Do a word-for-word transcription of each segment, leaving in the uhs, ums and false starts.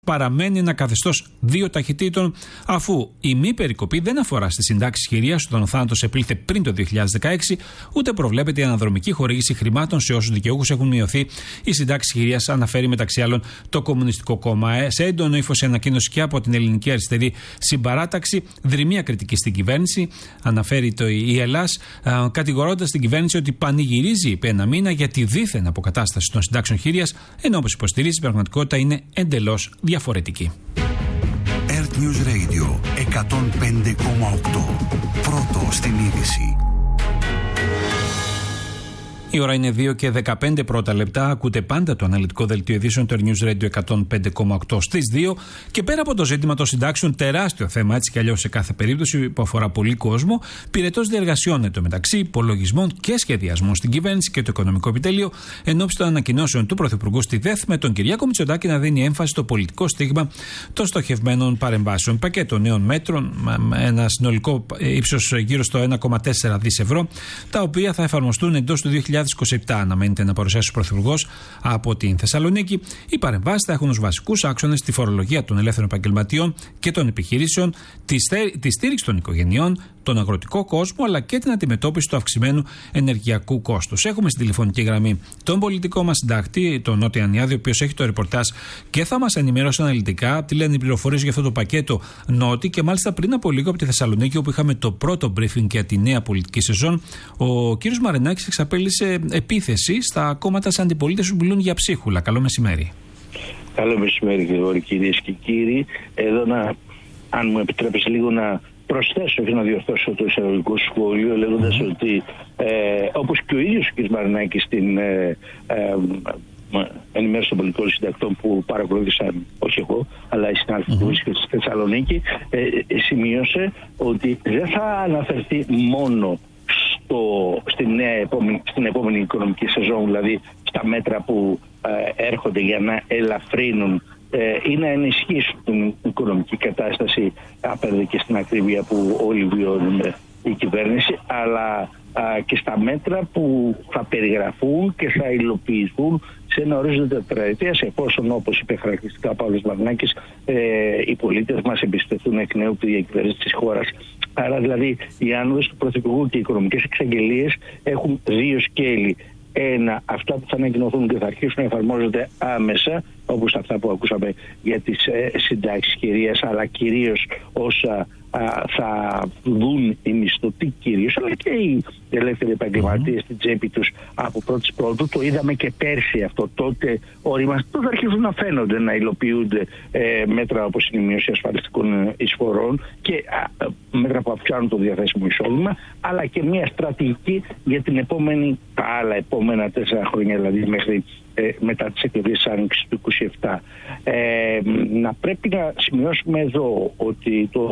Παραμένει ένα καθεστώς δύο ταχυτήτων, αφού η μη περικοπή δεν αφορά στις συντάξεις χειρίας όταν ο θάνατος επήλθε πριν το δύο χιλιάδες δεκαέξι, ούτε προβλέπεται η αναδρομική χορήγηση χρημάτων σε όσους δικαιούχους έχουν μειωθεί οι συντάξεις χειρίας, αναφέρει μεταξύ άλλων το Κομμουνιστικό Κόμμα. Σε έντονο ύφος ανακοίνωση και από την Ελληνική Αριστερή Συμπαράταξη, δρυμία κριτική στην κυβέρνηση, αναφέρει το η Ελλάς, κατηγορώντας την κυβέρνηση ότι πανηγυρίζει επί ένα μήνα για τη δίθεν αποκατάσταση των συντάξεων χειρίας, ενώ όπως υποστηρίζει η πραγματικότητα είναι εντελώς διαφορετική. Earth News Radio εκατόν πέντε κόμμα οκτώ. Πρώτο στην είδηση. Η ώρα είναι δύο και δεκαπέντε πρώτα λεπτά. Ακούτε πάντα το αναλυτικό δελτίο ειδήσεων του News Radio εκατόν πέντε κόμμα οκτώ στις δύο. Και πέρα από το ζήτημα των συντάξεων, τεράστιο θέμα έτσι κι αλλιώς σε κάθε περίπτωση που αφορά πολύ κόσμο, πυρετός διεργασιών εντωμεταξύ υπολογισμών και σχεδιασμών στην κυβέρνηση και το Οικονομικό Επιτέλειο ενόψει των ανακοινώσεων του Πρωθυπουργού στη ΔΕΘ, με τον Κυριάκο Μητσοτάκη να δίνει έμφαση στο πολιτικό στίγμα των στοχευμένων παρεμβάσεων. Πακέτο νέων μέτρων, ένα συνολικό ύψος γύρω στο ένα κόμμα τέσσερα δισεκατομμύρια ευρώ, τα οποία θα εφαρμοστούν εντός του δύο χιλιάδες είκοσι επτά, αναμένεται να παρουσιάσει ο Πρωθυπουργός από την Θεσσαλονίκη. Οι παρεμβάσεις θα έχουν ως βασικούς άξονες τη φορολογία των ελεύθερων επαγγελματιών και των επιχειρήσεων, τη, στέ, τη στήριξη των οικογενειών, τον αγροτικό κόσμο, αλλά και την αντιμετώπιση του αυξημένου ενεργειακού κόστους. Έχουμε στην τηλεφωνική γραμμή τον πολιτικό μας συντάκτη, τον Νότι Ανιάδη, ο οποίος έχει το ρεπορτάζ και θα μας ενημερώσει αναλυτικά τι λένε οι πληροφορίες για αυτό το πακέτο. Νότι, και μάλιστα πριν από λίγο από τη Θεσσαλονίκη, όπου είχαμε το πρώτο briefing για τη νέα πολιτική σεζόν, ο κ. Μαρινάκης εξαπέλυσε επίθεση στα κόμματα της αντιπολίτευσης που μιλούν για ψίχουλα. Καλό μεσημέρι. Καλό μεσημέρι, Γρηγόρη, κυρίες και κύριοι. Εδώ, να, αν μου επιτρέπεις λίγο να προσθέσω και να διορθώσω το εισαγωγικό σχόλιο, λέγοντας mm. ότι ε, όπως και ο ίδιος ο κ. Μαρινάκης στην ε, ε, ενημέρωση των πολιτικών συντακτών που παρακολούθησαν, όχι εγώ, αλλά οι συνάδελφοι που βρίσκονται στη Θεσσαλονίκη, ε, σημείωσε ότι δεν θα αναφερθεί μόνο στο, στην, νέα επόμενη, στην επόμενη οικονομική σεζόν, δηλαδή στα μέτρα που ε, έρχονται για να ελαφρύνουν ή να ενισχύσουν την οικονομική κατάσταση απέναντι και στην ακρίβεια που όλοι βιώνουμε η κυβέρνηση, αλλά α, και στα μέτρα που θα περιγραφούν και θα υλοποιηθούν σε ένα ορίζοντα τετραετίας, εφόσον, όπως είπε χαρακτηριστικά ο Παύλος Μαρινάκης, ε, οι πολίτες μας εμπιστευτούν εκ νέου τη διακυβέρνηση της χώρας. Άρα δηλαδή οι άνοδες του Πρωθυπουργού και οι οικονομικές εξαγγελίες έχουν δύο σκέλη. Ένα, αυτά που θα ανακοινωθούν και θα αρχίσουν να εφαρμόζονται άμεσα, όπως αυτά που ακούσαμε για τις ε, συντάξεις χειρίας, αλλά κυρίως όσα α, θα δουν οι μισθωτοί κυρίως, αλλά και οι ελεύθεροι επαγγελματίες στην τσέπη τους από πρώτης πρώτου. Το είδαμε και πέρσι αυτό. Τότε οριμαστεί, τότε αρχίζουν να φαίνονται, να υλοποιούνται ε, μέτρα όπως είναι η μείωση ασφαλιστικών εισφορών και α, μέτρα που αυξάνουν το διαθέσιμο εισόδημα, αλλά και μια στρατηγική για την επόμενη, τα άλλα επόμενα τέσσερα χρόνια, δηλαδή μέχρι ε, μετά τις εκλογές της Άνοιξης του είκοσι επτά. Ε, να πρέπει να σημειώσουμε εδώ ότι το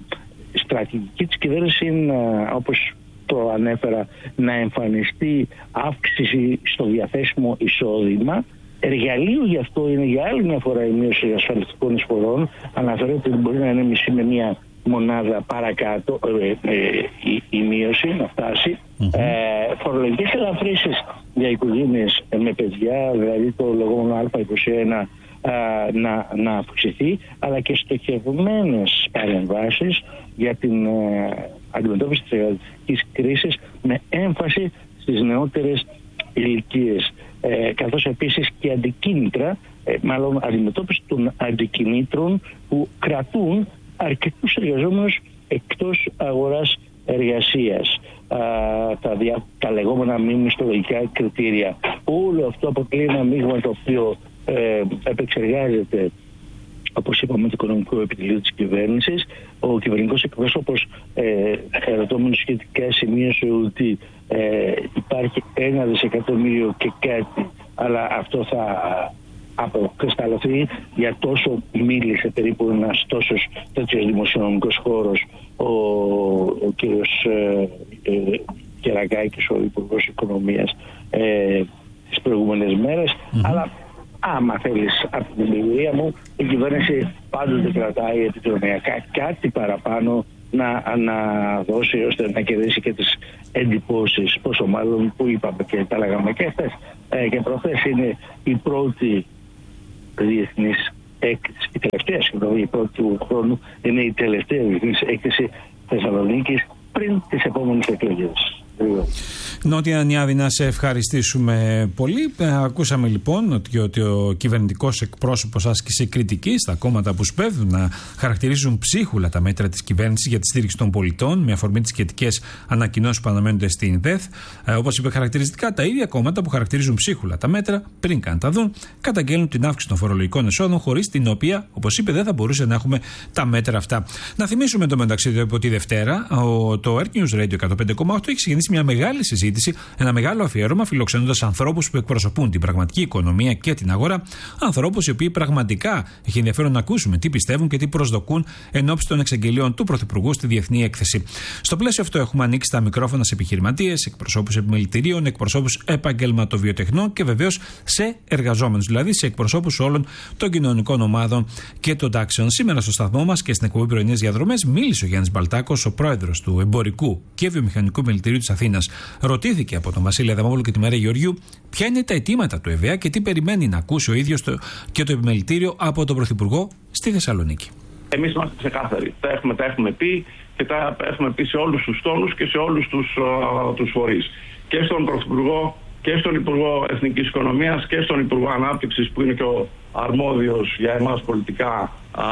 στρατηγική της κυβέρνησης είναι, όπως το ανέφερα, να εμφανιστεί αύξηση στο διαθέσιμο εισόδημα. Εργαλείο γι' αυτό είναι για άλλη μια φορά η μείωση ασφαλιστικών εισφορών. Αναφέρω ότι μπορεί να είναι μισή με μια μονάδα παρακάτω ε, ε, η, η μείωση να φτάσει. Mm-hmm. Ε, φορολογικές ελαφρύσεις για οικογένειες με παιδιά, δηλαδή το λεγόμενο Α είκοσι ένα, ε, να, να αυξηθεί, αλλά και στοχευμένες παρεμβάσεις για την ε, αντιμετώπιση της εργατικής κρίσης με έμφαση στις νεότερες ηλικίες, ε, καθώς επίσης και αντικίνητρα, ε, μάλλον αντιμετώπιση των αντικινήτρων που κρατούν αρκετούς εργαζόμενους εκτός αγοράς εργασίας. Α, τα, δια, τα λεγόμενα μη μισθολογικά κριτήρια. Όλο αυτό αποκλεί ένα μείγμα το οποίο ε, επεξεργάζεται, όπως είπαμε, το Οικονομικό Επιτελείο της κυβέρνησης. Ο κυβερνητικός εκπρόσωπος, ε, ερωτώμενος σχετικά, σημείωσε ότι ε, υπάρχει ένα δισεκατομμύριο και κάτι, αλλά αυτό θα αποκρισταλωθεί, για τόσο μίλησε περίπου ένας τόσος τέτοιος δημοσιονομικός χώρος ο, ο κ. Ε, ε, Κερακάκης, ο Υπουργός Οικονομίας, ε, τις προηγούμενες μέρες. Mm-hmm. Αλλά άμα θέλεις, από την εμπειρία μου, η κυβέρνηση πάντοτε κρατάει επικοινωνιακά κάτι παραπάνω να, να δώσει, ώστε να κερδίσει και τις εντυπώσεις, πόσο μάλλον που είπαμε και τα λέγαμε και χθες ε, και προχθές, είναι η πρώτη διεθνής έκθεση, η τελευταία συγγνώμη, η πρώτη του χρόνου είναι η τελευταία διεθνής έκθεση Θεσσαλονίκης πριν τις επόμενες εκλογές. Νότια Νιάδη, να σε ευχαριστήσουμε πολύ. Ακούσαμε λοιπόν ότι, ότι ο κυβερνητικός εκπρόσωπος άσκησε κριτική στα κόμματα που σπέβδουν να χαρακτηρίζουν ψίχουλα τα μέτρα της κυβέρνησης για τη στήριξη των πολιτών, με αφορμή τις σχετικές ανακοινώσεις που αναμένονται στην ΔΕΘ. Ε, όπως είπε χαρακτηριστικά, τα ίδια κόμματα που χαρακτηρίζουν ψίχουλα τα μέτρα, πριν καν τα δουν, καταγγέλνουν την αύξηση των φορολογικών εσόδων, χωρίς την οποία, όπως είπε, δεν θα μπορούσε να έχουμε τα μέτρα αυτά. Να θυμίσουμε το μεταξύ ότι από τη Δευτέρα ο, το Earth News Radio εκατόν πέντε κόμμα οκτώ έχει ξεκινήσει μια μεγάλη συζήτηση, ένα μεγάλο αφιέρωμα, φιλοξενώντας ανθρώπους που εκπροσωπούν την πραγματική οικονομία και την αγορά. Ανθρώπους οι οποίοι πραγματικά έχει ενδιαφέρον να ακούσουμε τι πιστεύουν και τι προσδοκούν ενόψει των εξαγγελίων του Πρωθυπουργού στη Διεθνή Έκθεση. Στο πλαίσιο αυτό, έχουμε ανοίξει τα μικρόφωνα σε επιχειρηματίες, εκπροσώπους επιμελητηρίων, εκπροσώπους επαγγελματοβιοτεχνών και βεβαίως σε εργαζόμενους, δηλαδή σε εκπροσώπους όλων των κοινωνικών ομάδων και των τάξεων. Σήμερα στο σταθμό μας και στην εκπομπή Πρωινές Διαδρομές μίλησε ο Γιάννης Μπαλτάκος, ο πρόεδρος του Εμπορικού και Βιομηχανικού Επιμελητηρίου της Αθήνας. Ρωτήθηκε από τον Βασίλη Αδαμόπουλο και τη Μαρία Γεωργιού ποια είναι τα αιτήματα του ΕΒΕΑ και τι περιμένει να ακούσει ο ίδιος το, και το Επιμελητήριο από τον Πρωθυπουργό στη Θεσσαλονίκη. Εμείς είμαστε ξεκάθαροι. Τα έχουμε, τα έχουμε πει και τα έχουμε πει σε όλους τους τόνους και σε όλους τους, uh, τους φορείς. Και στον Πρωθυπουργό και στον Υπουργό Εθνικής Οικονομίας και στον Υπουργό Ανάπτυξης, που είναι και ο αρμόδιος για εμάς πολιτικά uh,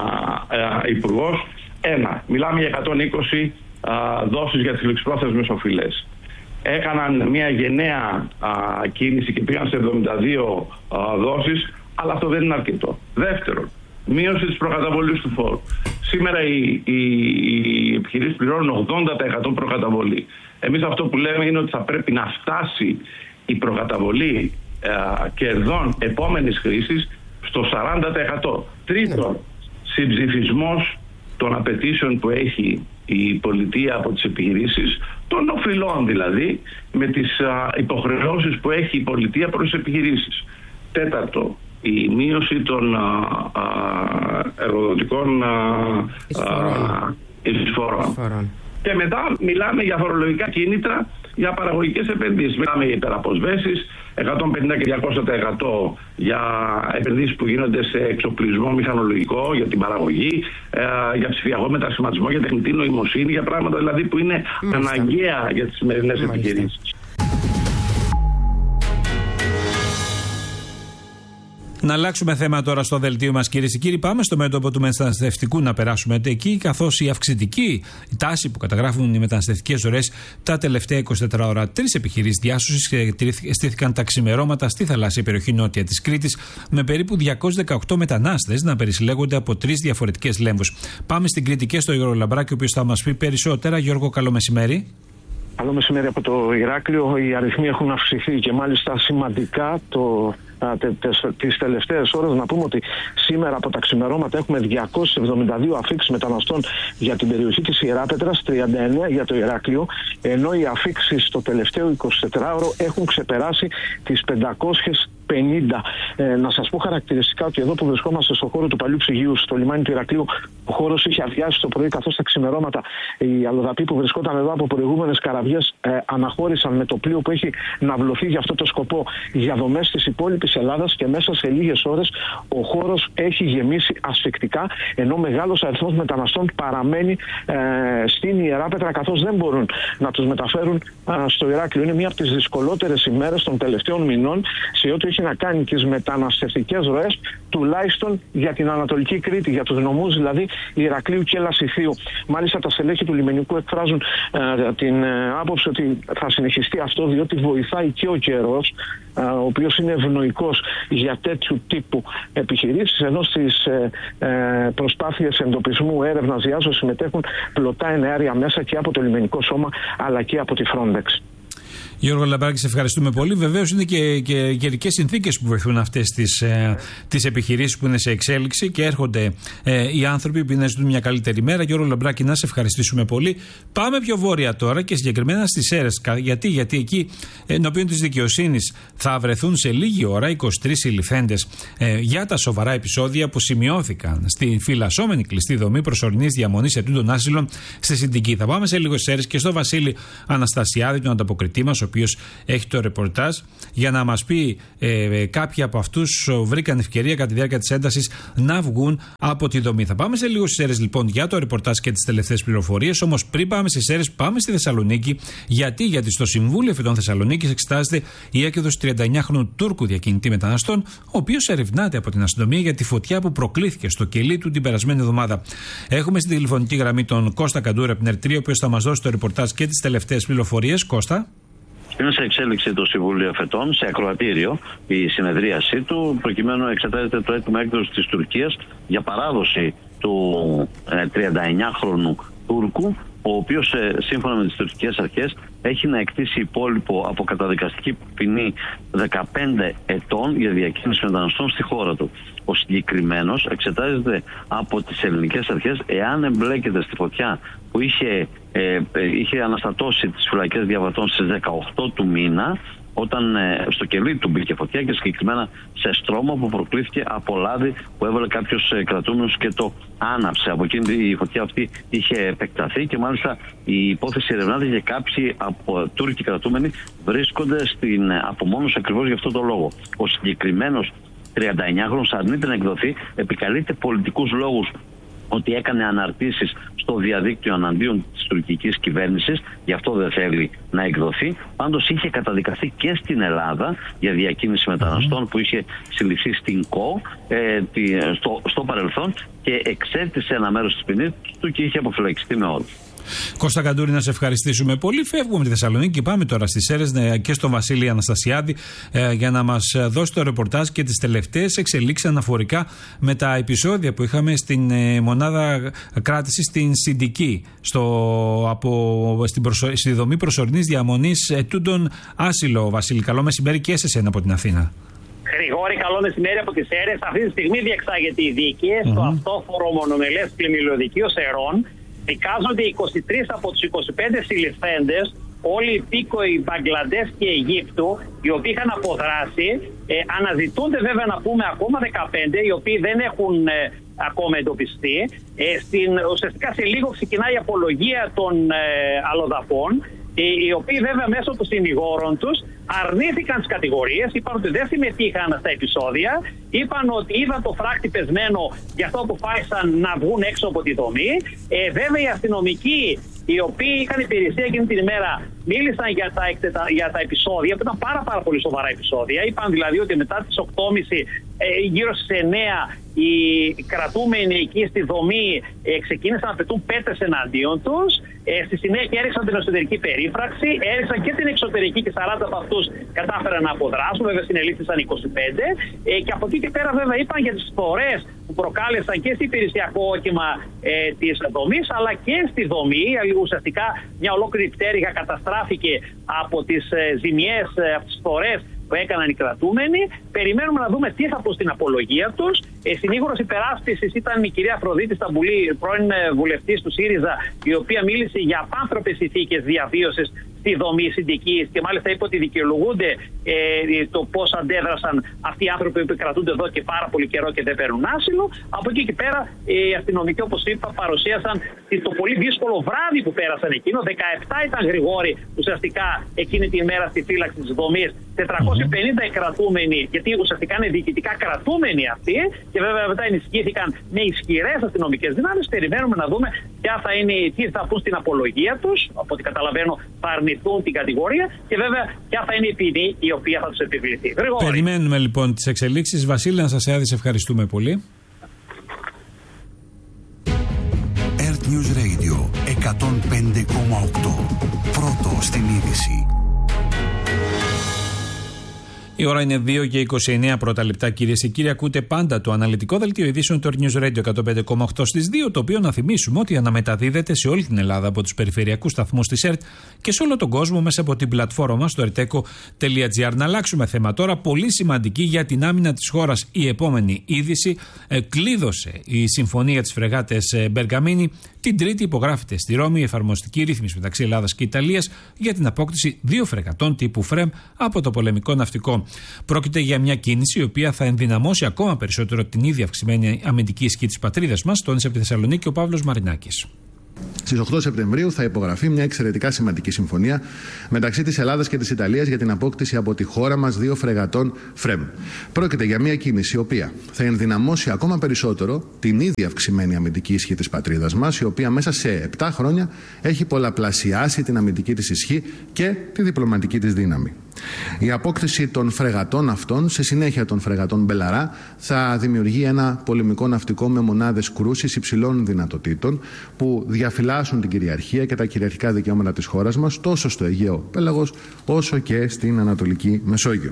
uh, υπουργός. Ένα, μιλάμε για εκατόν είκοσι uh, δόσεις για τις ληξιπρόθεσμες οφειλές. Έκαναν μια γενναία α, κίνηση και πήγαν σε εβδομήντα δύο α, δόσεις, αλλά αυτό δεν είναι αρκετό. Δεύτερον, μείωση της προκαταβολής του φόρου. Σήμερα οι, οι, οι επιχειρήσεις πληρώνουν ογδόντα τοις εκατό προκαταβολή. Εμείς αυτό που λέμε είναι ότι θα πρέπει να φτάσει η προκαταβολή α, κερδών επόμενης χρήσης στο σαράντα τοις εκατό. Τρίτον, συμψηφισμός των απαιτήσεων που έχει η πολιτεία από τις επιχειρήσεις, των οφειλών δηλαδή, με τις α, υποχρεώσεις που έχει η πολιτεία προς τις επιχειρήσεις. Τέταρτο, η μείωση των α, α, εργοδοτικών εισφορών. Και μετά μιλάμε για φορολογικά κίνητρα για παραγωγικές επενδύσεις. Μιλάμε για υπεραποσβέσεις, εκατόν πενήντα και διακόσια τοις εκατό για επενδύσεις που γίνονται σε εξοπλισμό μηχανολογικό, για την παραγωγή, ε, για ψηφιακό μετασχηματισμό, για τεχνητή νοημοσύνη, για πράγματα δηλαδή που είναι Μάλιστα. αναγκαία για τις σημερινές επιχειρήσεις. Να αλλάξουμε θέμα τώρα στο δελτίο μας, κυρίες και κύριοι. Πάμε στο μέτωπο του μεταναστευτικού να περάσουμε εκεί, καθώς η αυξητική τάση που καταγράφουν οι μεταναστευτικές ροές τα τελευταία είκοσι τέσσερις ώρα. Τρεις επιχειρήσεις διάσωσης στήθηκαν τα ξημερώματα στη θαλάσσια περιοχή νότια της Κρήτης, με περίπου διακόσιους δεκαοκτώ μετανάστες να περισυλλέγονται από τρεις διαφορετικές λέμβους. Πάμε στην Κρήτη και στο Γιώργο Λαμπράκη, ο οποίος θα μας πει περισσότερα. Γιώργο, καλό μεσημέρι. Καλό μεσημέρι από το Ηράκλειο. Οι αριθμοί έχουν αυξηθεί και μάλιστα σημαντικά το, α, τε, τε, τις τελευταίες ώρες. Να πούμε ότι σήμερα από τα ξημερώματα έχουμε διακόσιες εβδομήντα δύο αφήξεις μεταναστών για την περιοχή της Ιεράπετρας, τριάντα εννέα για το Ηράκλειο, ενώ οι αφήξεις στο τελευταίο εικοσιτετράωρο έχουν ξεπεράσει τις πεντακόσιες πενήντα. Ε, να σας πω χαρακτηριστικά ότι εδώ που βρισκόμαστε στο χώρο του παλιού ψυγείου, στο λιμάνι του Ηρακλείου, ο χώρος είχε αδειάσει το πρωί, καθώς τα ξημερώματα οι αλλοδαποί που βρισκόταν εδώ από προηγούμενες καραβιές ε, αναχώρησαν με το πλοίο που έχει ναυλωθεί για αυτό το σκοπό για δομές της υπόλοιπης Ελλάδας, και μέσα σε λίγες ώρες ο χώρος έχει γεμίσει ασφυκτικά, ενώ μεγάλος αριθμός μεταναστών παραμένει ε, στην Ιεράπετρα, καθώς δεν μπορούν να τους μεταφέρουν ε, στο Ηράκλειο. Είναι μία από τις δυσκολότερες ημέρες των τελευταίων μηνών σε ό,τι έχει να κάνει τις μεταναστευτικές ροές, τουλάχιστον για την Ανατολική Κρήτη, για τους νομούς δηλαδή Ηρακλείου και Λασιθίου. Μάλιστα τα στελέχη του λιμενικού εκφράζουν ε, την ε, άποψη ότι θα συνεχιστεί αυτό, διότι βοηθάει και ο καιρός, ε, ο οποίος είναι ευνοϊκός για τέτοιου τύπου επιχειρήσεις, ενώ στις ε, ε, προσπάθειες εντοπισμού, έρευνας, διάσωσης συμμετέχουν πλωτά εναέρια μέσα και από το λιμενικό σώμα αλλά και από τη Frontex. Γιώργο Λαμπράκη, σε ευχαριστούμε πολύ. Βεβαίως είναι και, και καιρικές συνθήκες που βοηθούν αυτές τις, ε, τις επιχειρήσεις που είναι σε εξέλιξη και έρχονται ε, οι άνθρωποι που ζητούν μια καλύτερη μέρα. Γιώργο Λαμπράκη, να σε ευχαριστήσουμε πολύ. Πάμε πιο βόρεια τώρα και συγκεκριμένα στις Σέρρες. Γιατί, γιατί εκεί, ενώπιον της δικαιοσύνης, θα βρεθούν σε λίγη ώρα είκοσι τρεις συλληφθέντες ε, για τα σοβαρά επεισόδια που σημειώθηκαν στη φυλασσόμενη κλειστή δομή προσωρινής διαμονής ετούντων άσυλων στη Συντική. Θα πάμε σε λίγο στις Σέρρες και στο Βασίλη Αναστασιάδη, τον ανταποκριτή μας, ο οποίος έχει το ρεπορτάζ, για να μας πει ε, κάποιοι από αυτούς βρήκαν ευκαιρία κατά τη διάρκεια της έντασης να βγουν από τη δομή. Θα πάμε σε λίγο στις Σέρρες λοιπόν για το ρεπορτάζ και τις τελευταίες πληροφορίες. Όμως πριν πάμε στις Σέρρες, πάμε στη Θεσσαλονίκη. Γιατί, γιατί στο Συμβούλιο Φοιτών Θεσσαλονίκης εξετάζεται η έκδοση τριάντα εννιάχρονου Τούρκου διακινητή μεταναστών, ο οποίος ερευνάται από την αστυνομία για τη φωτιά που προκλήθηκε στο κελί του την περασμένη εβδομάδα. Έχουμε στην τηλεφωνική γραμμή τον Κώστα Καντούρα από την Ερτρία, ο οποίος θα μας δώσει το ρεπορτάζ και τις τελευταίες πληροφορίες. Κώστα. Είναι σε εξέλιξη το Συμβούλιο Φετών, σε ακροατήριο η συνεδρίασή του, προκειμένου να εξετάζεται το αίτημα έκδοσης της Τουρκίας για παράδοση του ε, τριάντα εννιάχρονου Τούρκου, ο οποίος ε, σύμφωνα με τις τουρκικές αρχές έχει να εκτίσει υπόλοιπο από καταδικαστική ποινή δεκαπέντε ετών για διακίνηση μεταναστών στη χώρα του. Ο συγκεκριμένος εξετάζεται από τις ελληνικές αρχές εάν εμπλέκεται στη φωτιά που είχε, ε, είχε αναστατώσει τις φυλακές διαβατών στις δεκαοκτώ του μήνα, όταν ε, στο κελί του μπήκε φωτιά και συγκεκριμένα σε στρώμα που προκλήθηκε από λάδι που έβαλε κάποιος ε, κρατούμενος και το άναψε. Από εκείνη η φωτιά αυτή είχε επεκταθεί και μάλιστα η υπόθεση ερευνάται και κάποιοι από Τούρκοι κρατούμενοι βρίσκονται στην απομόνωση ακριβώς γι' αυτό το λόγο. Ο συγκεκριμένος τριάντα εννιάχρονος αρνείται να εκδοθεί, επικαλείται πολιτικούς λόγους ότι έκανε αναρτήσεις στο διαδίκτυο εναντίον της τουρκικής κυβέρνησης, γι' αυτό δεν θέλει να εκδοθεί. Πάντως είχε καταδικαστεί και στην Ελλάδα για διακίνηση μεταναστών που είχε συλληφθεί στην ΚΟ ε, στο, στο παρελθόν και εξέτησε ένα μέρος της ποινής του και είχε αποφυλακιστεί με όρους. Κώστα Καντούρη, να σε ευχαριστήσουμε πολύ. Φεύγουμε από τη Θεσσαλονίκη και πάμε τώρα στις Σέρρες και στον Βασίλη Αναστασιάδη ε, για να μας δώσει το ρεπορτάζ και τις τελευταίες εξελίξεις αναφορικά με τα επεισόδια που είχαμε στην ε, μονάδα κράτησης στην Συντική, στο, από, στην προσω, στη δομή προσωρινής διαμονής ετούντων άσυλο. Βασίλη, καλό μεσημέρι και σε εσένα από την Αθήνα. Γρηγόρη, καλό μεσημέρι από τις Σέρρες. Αυτή τη στιγμή διεξάγεται η δίκη mm-hmm. στο αυτόφορο μονομελές πλημμυλιωδικείο Σερών. Δικάζονται είκοσι τρεις από τους είκοσι πέντε συλληφθέντες, όλοι υπήκοοι Μπαγκλαντές και Αιγύπτου, οι οποίοι είχαν αποδράσει. Ε, αναζητούνται βέβαια να πούμε ακόμα δεκαπέντε, οι οποίοι δεν έχουν ε, ακόμα εντοπιστεί. Ε, στην, ουσιαστικά σε λίγο ξεκινάει η απολογία των ε, αλλοδαπών, οι οποίοι βέβαια μέσω των συνηγόρων τους αρνήθηκαν τις κατηγορίες, είπαν ότι δεν συμμετείχαν στα επεισόδια, είπαν ότι είδαν το φράκτη πεσμένο, γι' αυτό αποφάσισαν να βγουν έξω από τη δομή. Ε, βέβαια οι αστυνομικοί, οι οποίοι είχαν υπηρεσία εκείνη την ημέρα, μίλησαν για τα, για τα επεισόδια, που ήταν πάρα, πάρα πολύ σοβαρά επεισόδια. Είπαν δηλαδή ότι μετά τις οκτώ και μισή, ε, γύρω στις εννιά, οι κρατούμενοι εκεί στη δομή ε, ξεκίνησαν να πετούν πέτρες εναντίον τους. Ε, στη συνέχεια έριξαν την εσωτερική περίφραξη, έριξαν και την εξωτερική και σαράντα από αυτούς κατάφεραν να αποδράσουν. Βέβαια συνελήφθησαν είκοσι πέντε. Ε, και από εκεί και πέρα βέβαια είπαν για τις φορές που προκάλεσαν και στο υπηρεσιακό όχημα ε, της δομής, αλλά και στη δομή. Ουσιαστικά μια ολόκληρη πτέρυγα καταστράφηκε από τις ε, ζημιές, ε, από τις φορές που έκαναν οι κρατούμενοι. Περιμένουμε να δούμε τι θα πω στην απολογία τους. Ε, συνήγορος υπεράσπισης ήταν η κυρία Αφροδίτη Σταμπουλή, πρώην βουλευτής του ΣΥΡΙΖΑ, η οποία μίλησε για απάνθρωπες συνθήκες διαβίωσης στη δομή Συντικής και μάλιστα είπε ότι δικαιολογούνται ε, το πώς αντέδρασαν αυτοί οι άνθρωποι που κρατούνται εδώ και πάρα πολύ καιρό και δεν παίρνουν άσυλο. Από εκεί και πέρα ε, οι αστυνομικοί, όπως είπα, παρουσίασαν το πολύ δύσκολο βράδυ που πέρασαν εκείνο. δεκαεπτά ήταν Γρηγόρη ουσιαστικά εκείνη τη μέρα στη φύλαξη της δομής. τετρακόσιοι πενήντα οι κρατούμενοι, γιατί ουσιαστικά είναι διοικητικά κρατούμενοι αυτοί, και βέβαια μετά ενισχύθηκαν με ισχυρές αστυνομικές δυνάμεις. Περιμένουμε να δούμε ποια θα είναι, τι θα πούν στην απολογία τους. Από ό,τι καταλαβαίνω, θα αρνηθούν την κατηγορία και βέβαια ποια θα είναι η ποινή η οποία θα τους επιβληθεί. Γρηγόρη. Περιμένουμε λοιπόν τις εξελίξεις. Βασίλη Αναστασιάδη, σε ευχαριστούμε πολύ. Earth News Radio εκατόν πέντε κόμμα οκτώ. Πρώτο στην είδηση. Η ώρα είναι δύο και είκοσι εννέα πρώτα λεπτά, κυρίες και κύριοι. Ακούτε πάντα το αναλυτικό δελτίο ειδήσεων του Earth News Radio εκατόν πέντε κόμμα οκτώ στις δύο, το οποίο να θυμίσουμε ότι αναμεταδίδεται σε όλη την Ελλάδα από τους περιφερειακούς σταθμούς της ΕΡΤ και σε όλο τον κόσμο μέσα από την πλατφόρμα μας στο ερτέκο τελεία τζι άρ. Να αλλάξουμε θέμα τώρα. Πολύ σημαντική για την άμυνα της χώρας η επόμενη είδηση. Ε, κλείδωσε η συμφωνία της φρεγάτες ε, Μπεργαμίνη. Την Τρίτη υπογράφεται στη Ρώμη η εφαρμοστική ρύθμιση μεταξύ Ελλάδας και Ιταλίας για την απόκτηση δύο φρεγατών τύπου ΦΡΕΜ από το πολεμικό ναυτικό. Πρόκειται για μια κίνηση η οποία θα ενδυναμώσει ακόμα περισσότερο την ήδη αυξημένη αμυντική ισχύ της πατρίδας μας, τόνισε από τη Θεσσαλονίκη ο Παύλος Μαρινάκης. Στις οκτώ Σεπτεμβρίου θα υπογραφεί μια εξαιρετικά σημαντική συμφωνία μεταξύ της Ελλάδας και της Ιταλίας για την απόκτηση από τη χώρα μας δύο φρεγατών ΦΡΕΜ. Πρόκειται για μια κίνηση η οποία θα ενδυναμώσει ακόμα περισσότερο την ήδη αυξημένη αμυντική ισχύ της πατρίδας μας, η οποία μέσα σε επτά χρόνια έχει πολλαπλασιάσει την αμυντική της ισχύ και τη διπλωματική της δύναμη. Η απόκτηση των φρεγατών αυτών, σε συνέχεια των φρεγατών Μπελαρά, θα δημιουργεί ένα πολεμικό ναυτικό με μονάδες κρούσης υψηλών δυνατοτήτων που διαφυλάσσουν την κυριαρχία και τα κυριαρχικά δικαιώματα της χώρας μας τόσο στο Αιγαίο Πέλαγος όσο και στην Ανατολική Μεσόγειο.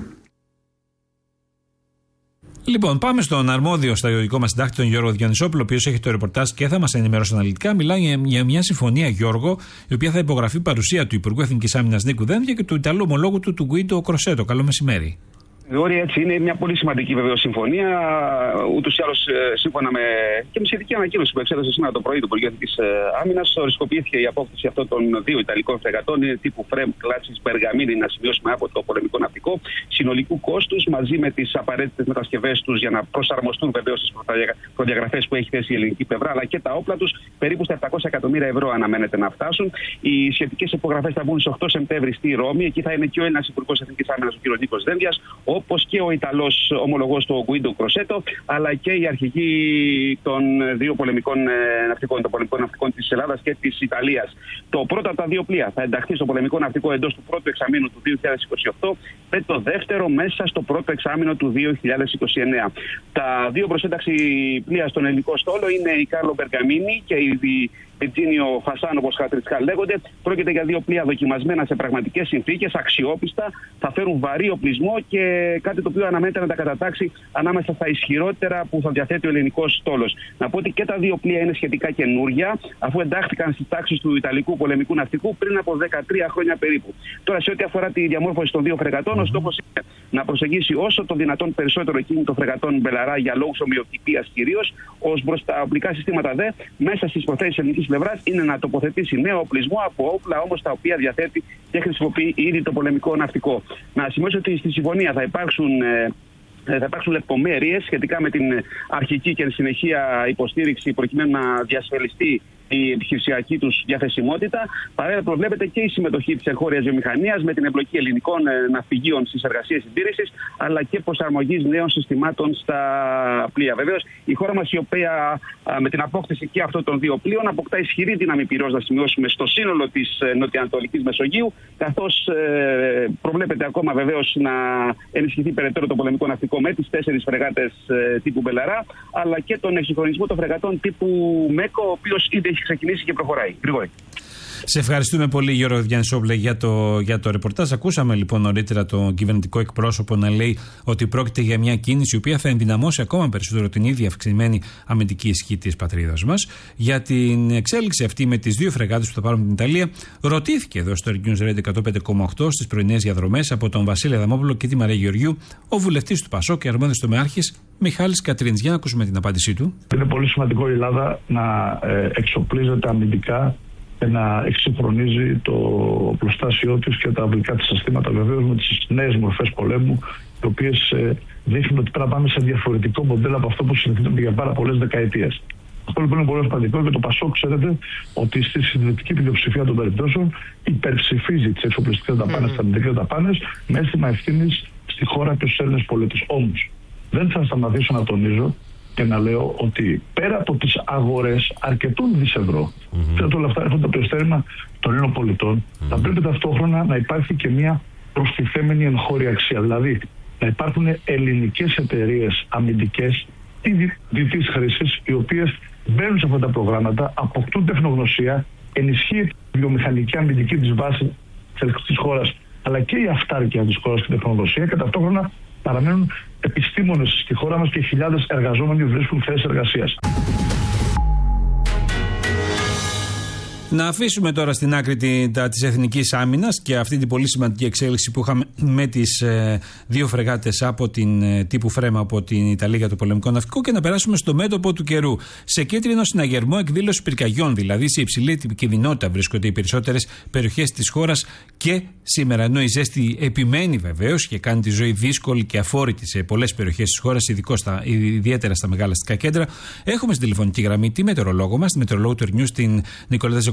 Λοιπόν, πάμε στον αρμόδιο στρατιωτικό μας συντάκτη, τον Γιώργο Διονυσόπουλο, ο οποίος έχει το ρεπορτάζ και θα μας ενημερώσει αναλυτικά. Μιλάει για μια συμφωνία, Γιώργο, η οποία θα υπογραφεί παρουσία του Υπουργού Εθνικής Άμυνας Νίκου Δένδια και του Ιταλού ομολόγου του, του Γκουίντο Κροσέτο. Καλό μεσημέρι. Γρηγόρη, έτσι είναι μια πολύ σημαντική βεβαίως συμφωνία. Ούτως ή άλλως, σύμφωνα με και με σχετική ανακοίνωση που εξέδωσε σήμερα το πρωί του Υπουργείου Εθνικής Άμυνας, οριστικοποιήθηκε η απόκτηση αυτών των δύο Ιταλικών φρεγατών. Είναι τύπου Φρεμ κλάσης Μπεργαμίνη, να σημειώσουμε, από το πολεμικό ναυτικό, συνολικού κόστους μαζί με τις απαραίτητες μετασκευές τους για να προσαρμοστούν βεβαίως στις προδιαγραφές που έχει θέσει η ελληνική πλευρά, αλλά και τα όπλα τους, περίπου στα επτακόσια εκατομμύρια ευρώ αναμένεται να φτάσουν. Οι σχετικές υπογραφές θα μπουν στις οκτώ Σεπτεμβρίου στη Ρώμη. Εκεί θα είναι και ο Έλληνας Υπουργός Εθνικής Άμυνας, ο κ. Νίκος Δένδιας, όπως και ο Ιταλός ομολογός του Γκουίντο Κροσέτο, αλλά και οι αρχηγοί των δύο πολεμικών ναυτικών, των πολεμικών ναυτικών της Ελλάδας και της Ιταλίας. Το πρώτο από τα δύο πλοία θα ενταχθεί στο πολεμικό ναυτικό εντός του πρώτου εξαμήνου του δύο χιλιάδες είκοσι οκτώ, με το δεύτερο μέσα στο πρώτο εξάμηνο του δύο χιλιάδες είκοσι εννέα. Τα δύο προς ένταξη πλοία στον ελληνικό στόλο είναι η Κάρλο Μπεργαμίνη και η Βιτζίνιο Φασάν, όπως χαρακτηριστικά λέγονται. Πρόκειται για δύο πλοία δοκιμασμένα σε πραγματικές συνθήκες, αξιόπιστα, θα φέρουν βαρύ οπλισμό και κάτι το οποίο αναμένεται να τα κατατάξει ανάμεσα στα ισχυρότερα που θα διαθέτει ο ελληνικός στόλος. Να πω ότι και τα δύο πλοία είναι σχετικά καινούρια, αφού εντάχθηκαν στις τάξεις του Ιταλικού πολεμικού ναυτικού πριν από δεκατρία χρόνια περίπου. Τώρα, σε ό,τι αφορά τη διαμόρφωση των δύο φρεγατών, ο στόχος είναι να προσεγγίσει όσο το δυνατόν περισσότερο εκείνη των φρεγατών Μπελαρά για λόγους ομοιοτυπίας κυρίως, ως προς τα οπλικά συστήματα δε, μέσα στις προθέσεις ελληνικής πλευράς είναι να τοποθετήσει νέο οπλισμό από όπλα όμως τα οποία διαθέτει και χρησιμοποιεί ήδη το πολεμικό ναυτικό. Να σημειώσω ότι στη συμφωνία θα υπάρξουν. Ε, Θα υπάρξουν λεπτομέρειες σχετικά με την αρχική και συνεχεία υποστήριξη προκειμένου να διασφαλιστεί η επιχειρησιακή τους διαθεσιμότητα. Παράλληλα, προβλέπεται και η συμμετοχή της εγχώριας βιομηχανίας με την εμπλοκή ελληνικών ναυπηγείων στις εργασίες συντήρησης, αλλά και προσαρμογής νέων συστημάτων στα πλοία. Βεβαίως, η χώρα μας, η οποία με την απόκτηση και αυτών των δύο πλοίων αποκτά ισχυρή δύναμη πυρός, να σημειώσουμε, στο σύνολο της νοτιοανατολικής Μεσογείου, καθώς ε, προβλέπεται ακόμα βεβαίως να ενισχυθεί περαιτέρω το πολεμικό ναυτικό με τις τέσσερις φρεγάτες ε, τύπου Μπελαρά, αλλά και τον εξυγχρονισμό των φρεγατών τύπου Μέκο, ο οποίος ήδη έχει ξεκινήσει και προχωράει. Γρηγόρη. Σε ευχαριστούμε πολύ, Γιώργο Διανυσόπουλε, για το, για το ρεπορτάζ. Ακούσαμε λοιπόν νωρίτερα τον κυβερνητικό εκπρόσωπο να λέει ότι πρόκειται για μια κίνηση η οποία θα ενδυναμώσει ακόμα περισσότερο την ίδια αυξημένη αμυντική ισχύ της πατρίδας μας. Για την εξέλιξη αυτή με τις δύο φρεγάτες που θα πάρουν την Ιταλία, ρωτήθηκε εδώ στο News Radio εκατόν πέντε κόμμα οκτώ στις πρωινές διαδρομές από τον Βασίλη Αδαμόπουλο και τη Μαρία Γεωργιού, ο βουλευτής του ΠΑΣΟΚ και αρμόδιος τομεάρχης Μιχάλης Κατρίνης. Για να ακούσουμε την απάντησή του. Είναι πολύ σημαντικό η Ελλάδα να ε, εξοπλίζεται αμυντικά και να εξυγχρονίζει το οπλοστάσιό της και τα αυλικά της συστήματα, βεβαίως με τις νέες μορφές πολέμου, οι οποίες ε, δείχνουν ότι πρέπει να πάμε σε διαφορετικό μοντέλο από αυτό που συνηθίζεται για πάρα πολλές δεκαετίες. Αυτό λοιπόν είναι πολύ σημαντικό και το ΠΑΣΟΚ, ξέρετε, ότι στη συντηρητική πλειοψηφία των περιπτώσεων υπερψηφίζει τις εξοπλιστικές δαπάνες, τις αμυντικές δαπάνες, με αίσθημα ευθύνης στη χώρα και στους Έλληνες πολίτες. Όμως, δεν θα σταματήσω να τονίζω και να λέω ότι πέρα από τις αγορές αρκετών δις ευρώ, mm-hmm. όλα αυτά έρχονται από το στέρημα των Ελλήνων πολιτών, mm-hmm. θα πρέπει ταυτόχρονα να υπάρχει και μια προστιθέμενη εγχώρια αξία. Δηλαδή, να υπάρχουν ελληνικές εταιρείες αμυντικές ή διτής χρήσης, οι οποίες μπαίνουν σε αυτά τα προγράμματα, αποκτούν τεχνογνωσία, ενισχύει τη βιομηχανική αμυντική της βάση της χώρας, αλλά και η αυτάρκεια της χώρας και τεχνογνωσία, και ταυτόχρονα παραμένουν επιστήμονες στη χώρα μας και χιλιάδες εργαζόμενοι βρίσκουν θέσεις εργασίας. Να αφήσουμε τώρα στην άκρη της εθνικής άμυνας και αυτή την πολύ σημαντική εξέλιξη που είχαμε με τις ε, δύο φρεγάτες από την ε, τύπου Φρέμα από την Ιταλία για το πολεμικό ναυτικό και να περάσουμε στο μέτωπο του καιρού. Σε κίτρινο συναγερμό εκδήλωση πυρκαγιών, δηλαδή σε υψηλή επικινδυνότητα βρίσκονται οι περισσότερες περιοχές της χώρας και σήμερα, ενώ η ζέστη επιμένει βεβαίως και κάνει τη ζωή δύσκολη και αφόρητη σε πολλές περιοχές της χώρας, στα, ιδιαίτερα στα μεγάλα αστικά κέντρα. Έχουμε στην τηλεφωνική γραμμή τη μετεωρολόγο μας, τη μετεωρολόγο του Ερνιού, την Νικολέτα Ζεκοπούλου.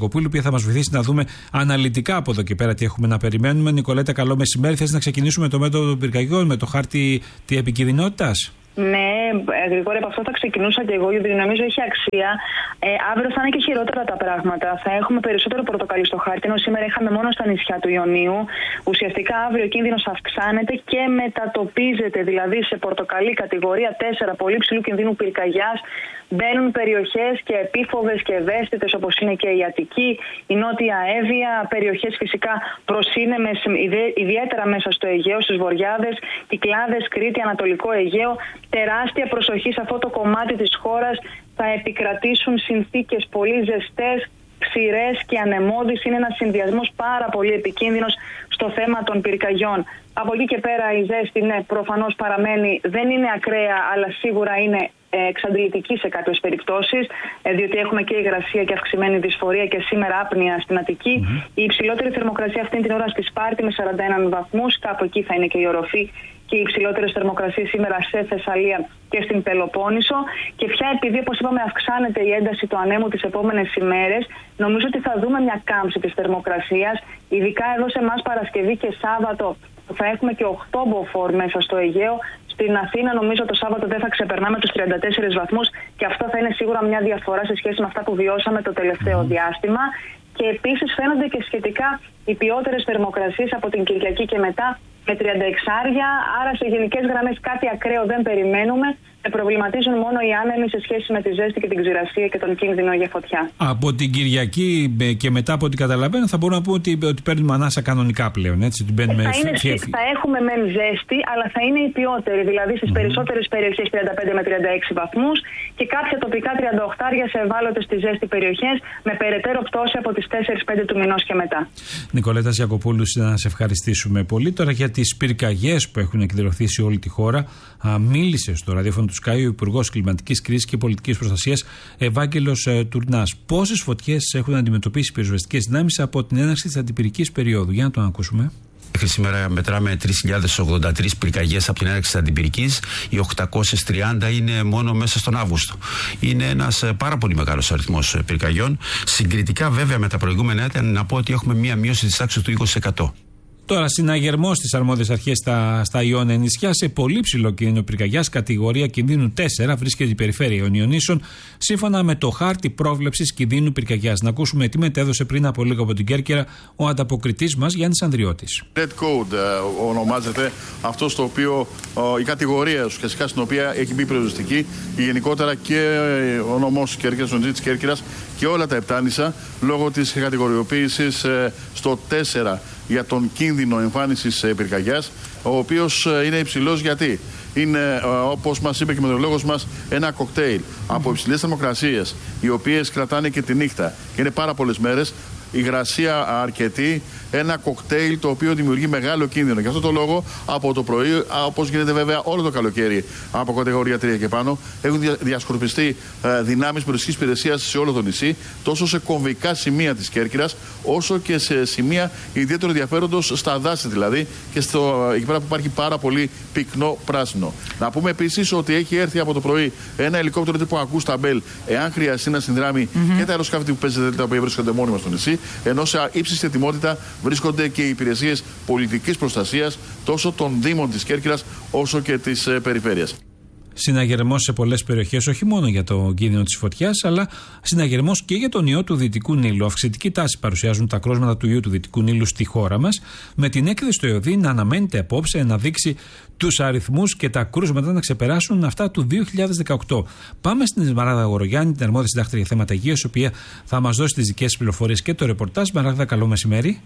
Γιακοπούλου, η οποία θα μας βοηθήσει να δούμε αναλυτικά από εδώ και πέρα τι έχουμε να περιμένουμε. Νικολέτα, καλό μεσημέρι. Θες να ξεκινήσουμε το μέτωπο των πυρκαγιών με το χάρτη τη επικινδυνότητας? Ναι, Γρηγόρη, από αυτό θα ξεκινούσα και εγώ, γιατί νομίζω έχει αξία. Ε, αύριο θα είναι και χειρότερα τα πράγματα. Θα έχουμε περισσότερο πορτοκαλί στο χάρτη, ενώ σήμερα είχαμε μόνο στα νησιά του Ιωνίου. Ουσιαστικά αύριο ο κίνδυνος αυξάνεται και μετατοπίζεται, δηλαδή σε πορτοκαλί κατηγορία τέσσερα, πολύ ψηλού κινδύνου πυρκαγιάς. Μπαίνουν περιοχές και επίφοβες και ευαίσθητες, όπως είναι και η Αττική, η Νότια Εύβοια, περιοχές φυσικά προσύνεμες, ιδιαίτερα μέσα στο Αιγαίο, στις Βορειάδες, Κυκλάδες, Κρήτη, Ανατολικό Αιγαίο. Τεράστια προσοχή σε αυτό το κομμάτι της χώρας. Θα επικρατήσουν συνθήκες πολύ ζεστές, ξηρές και ανεμώδεις. Είναι ένας συνδυασμός πάρα πολύ επικίνδυνος στο θέμα των πυρκαγιών. Από εκεί και πέρα η ζέστη, ναι, προφανώς παραμένει, δεν είναι ακραία, αλλά σίγουρα είναι εξαντλητική σε κάποιες περιπτώσεις, διότι έχουμε και υγρασία και αυξημένη δυσφορία και σήμερα άπνοια στην Αττική. Mm-hmm. Η υψηλότερη θερμοκρασία αυτή την ώρα στη Σπάρτη με σαράντα ένα βαθμούς, κάπου εκεί θα είναι και η οροφή και οι υψηλότερες θερμοκρασίες σήμερα σε Θεσσαλία και στην Πελοπόννησο. Και πια επειδή, όπως είπαμε, αυξάνεται η ένταση του ανέμου τις επόμενες ημέρες, νομίζω ότι θα δούμε μια κάμψη της θερμοκρασίας, ειδικά εδώ σε εμάς Παρασκευή και Σάββατο, που θα έχουμε και οκτώ μποφόρ μέσα στο Αιγαίο. Στην Αθήνα, νομίζω το Σάββατο δεν θα ξεπερνάμε τους τριάντα τέσσερις βαθμούς και αυτό θα είναι σίγουρα μια διαφορά σε σχέση με αυτά που βιώσαμε το τελευταίο διάστημα. Και επίσης φαίνονται και σχετικά οι ποιότερες θερμοκρασίες από την Κυριακή και μετά με τριάντα έξι, άρα σε γενικές γραμμές κάτι ακραίο δεν περιμένουμε. Με προβληματίζουν μόνο οι άνεμοι σε σχέση με τη ζέστη και την ξηρασία και τον κίνδυνο για φωτιά. Από την Κυριακή και μετά, από ό,τι καταλαβαίνω, θα μπορούμε να πούμε ότι, ότι παίρνουμε ανάσα κανονικά πλέον. Έτσι, θα, είναι, θα έχουμε μεν ζέστη, αλλά θα είναι η ποιότερη. Δηλαδή στις mm-hmm. περισσότερες περιοχές τριάντα πέντε με τριάντα έξι βαθμούς και κάποια τοπικά τριάντα οκτώ σε ευάλωτες στη ζέστη περιοχές, με περαιτέρω πτώση από τις τέσσερις πέντε του μηνός και μετά. Νικολέτα Γιακοπούλου, να σε ευχαριστήσουμε πολύ. Τώρα για τις πυρκαγιές που έχουν εκδηλωθεί σε όλη τη χώρα, α, μίλησε στο ραδιόφωνο του Sky ο Υπουργός Κλιματικής Κρίσης και Πολιτικής Προστασίας Ευάγγελος ε, Τουρνάς. Πόσες φωτιές έχουν αντιμετωπίσει οι πυροσβεστικές δυνάμεις από την έναρξη της αντιπυρικής περίοδου? Για να το ακούσουμε. Μέχρι σήμερα μετράμε τρεις χιλιάδες ογδόντα τρεις πυρκαγιές από την έναρξη της αντιπυρικής. Οι οκτακόσιες τριάντα είναι μόνο μέσα στον Αύγουστο. Είναι ένας πάρα πολύ μεγάλος αριθμός πυρκαγιών. Συγκριτικά, βέβαια, με τα προηγούμενα έτη, να πω ότι έχουμε μία μείωση της τάξης του είκοσι τοις εκατό. Τώρα, συναγερμός στις αρμόδιες αρχές στα, στα Ιόνια νησιά, σε πολύ ψηλό κίνδυνο πυρκαγιάς, κατηγορία κινδύνου τέσσερα, βρίσκεται η περιφέρεια των Ιωνίσων, σύμφωνα με το χάρτη πρόβλεψης κινδύνου πυρκαγιάς. Να ακούσουμε τι μετέδωσε πριν από λίγο από την Κέρκυρα ο ανταποκριτής μας Γιάννης Ανδριώτης. Red Code uh, ονομάζεται αυτό στο οποίο uh, η κατηγορία ουσιαστικά στην οποία έχει μπει πυροσβεστική, γενικότερα και ο νομός Κέρκυρας, ο νησί της Κέρκυρας και όλα τα επτάνησα, λόγω της κατηγοριοποίησης uh, στο τέσσερα για τον κίνδυνο εμφάνισης πυρκαγιάς, ο οποίος είναι υψηλός γιατί είναι, όπως μας είπε και ο μετεωρολόγος μας, ένα κοκτέιλ από υψηλές θερμοκρασίες, οι οποίες κρατάνε και τη νύχτα και είναι πάρα πολλές μέρες, υγρασία αρκετή, ένα κοκτέιλ το οποίο δημιουργεί μεγάλο κίνδυνο. Γι' αυτό το λόγο από το πρωί, όπως γίνεται βέβαια όλο το καλοκαίρι από κατηγορία τρία και πάνω, έχουν διασκορπιστεί ε, δυνάμεις πυροσβεστικής υπηρεσίας σε όλο το νησί, τόσο σε κομβικά σημεία της Κέρκυρας, όσο και σε σημεία ιδιαίτερου ενδιαφέροντος στα δάση δηλαδή και στο, εκεί πέρα που υπάρχει πάρα πολύ πυκνό πράσινο. Να πούμε επίσης ότι έχει έρθει από το πρωί ένα ελικόπτερο τύπου Ακούστα Μπέλ, εάν χρειαστεί να συνδράμει mm-hmm. και τα αεροσκάφη που παίζεται, τα οποία βρίσκονται μόνιμα στο νησί, ενώ σε ύψιστη ετοιμότητα βρίσκονται και οι υπηρεσίες πολιτικής προστασίας τόσο των Δήμων της Κέρκυρας όσο και της ε, περιφέρειας. Συναγερμός σε πολλές περιοχές, όχι μόνο για το κίνδυνο της φωτιάς, αλλά συναγερμός και για τον ιό του Δυτικού Νείλου. Αυξητική τάση παρουσιάζουν τα κρούσματα του ιού του Δυτικού Νείλου στη χώρα μας, με την έκθεση στο ΕΟΔΗ να αναμένεται απόψε να δείξει τους αριθμούς και τα κρούσματα να ξεπεράσουν αυτά του δύο χιλιάδες δεκαοκτώ. Πάμε στην Σμαράγδα Γορογιάννη, την αρμόδια συντάκτρια για θέματα υγείας, η οποία θα μας δώσει τις δικές πληροφορίες και το ρεπορτάζ. Σμαράγδα, καλό μεσημέρι.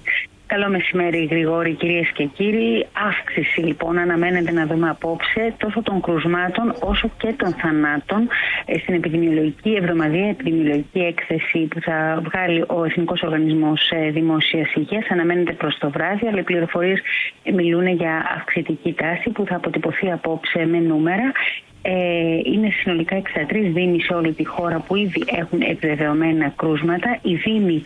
Καλό μεσημέρι, Γρηγόρη, κυρίες και κύριοι. Αύξηση λοιπόν αναμένεται να δούμε απόψε τόσο των κρουσμάτων όσο και των θανάτων στην επιδημιολογική εβδομαδιαία επιδημιολογική έκθεση που θα βγάλει ο Εθνικός Οργανισμός Δημόσιας Υγείας. Αναμένεται προς το βράδυ, αλλά οι πληροφορίες μιλούν για αυξητική τάση που θα αποτυπωθεί απόψε με νούμερα. Ε, είναι συνολικά εξήντα τρεις δήμοι σε όλη τη χώρα που ήδη έχουν επιβεβαιωμένα κρούσματα. Οι δήμοι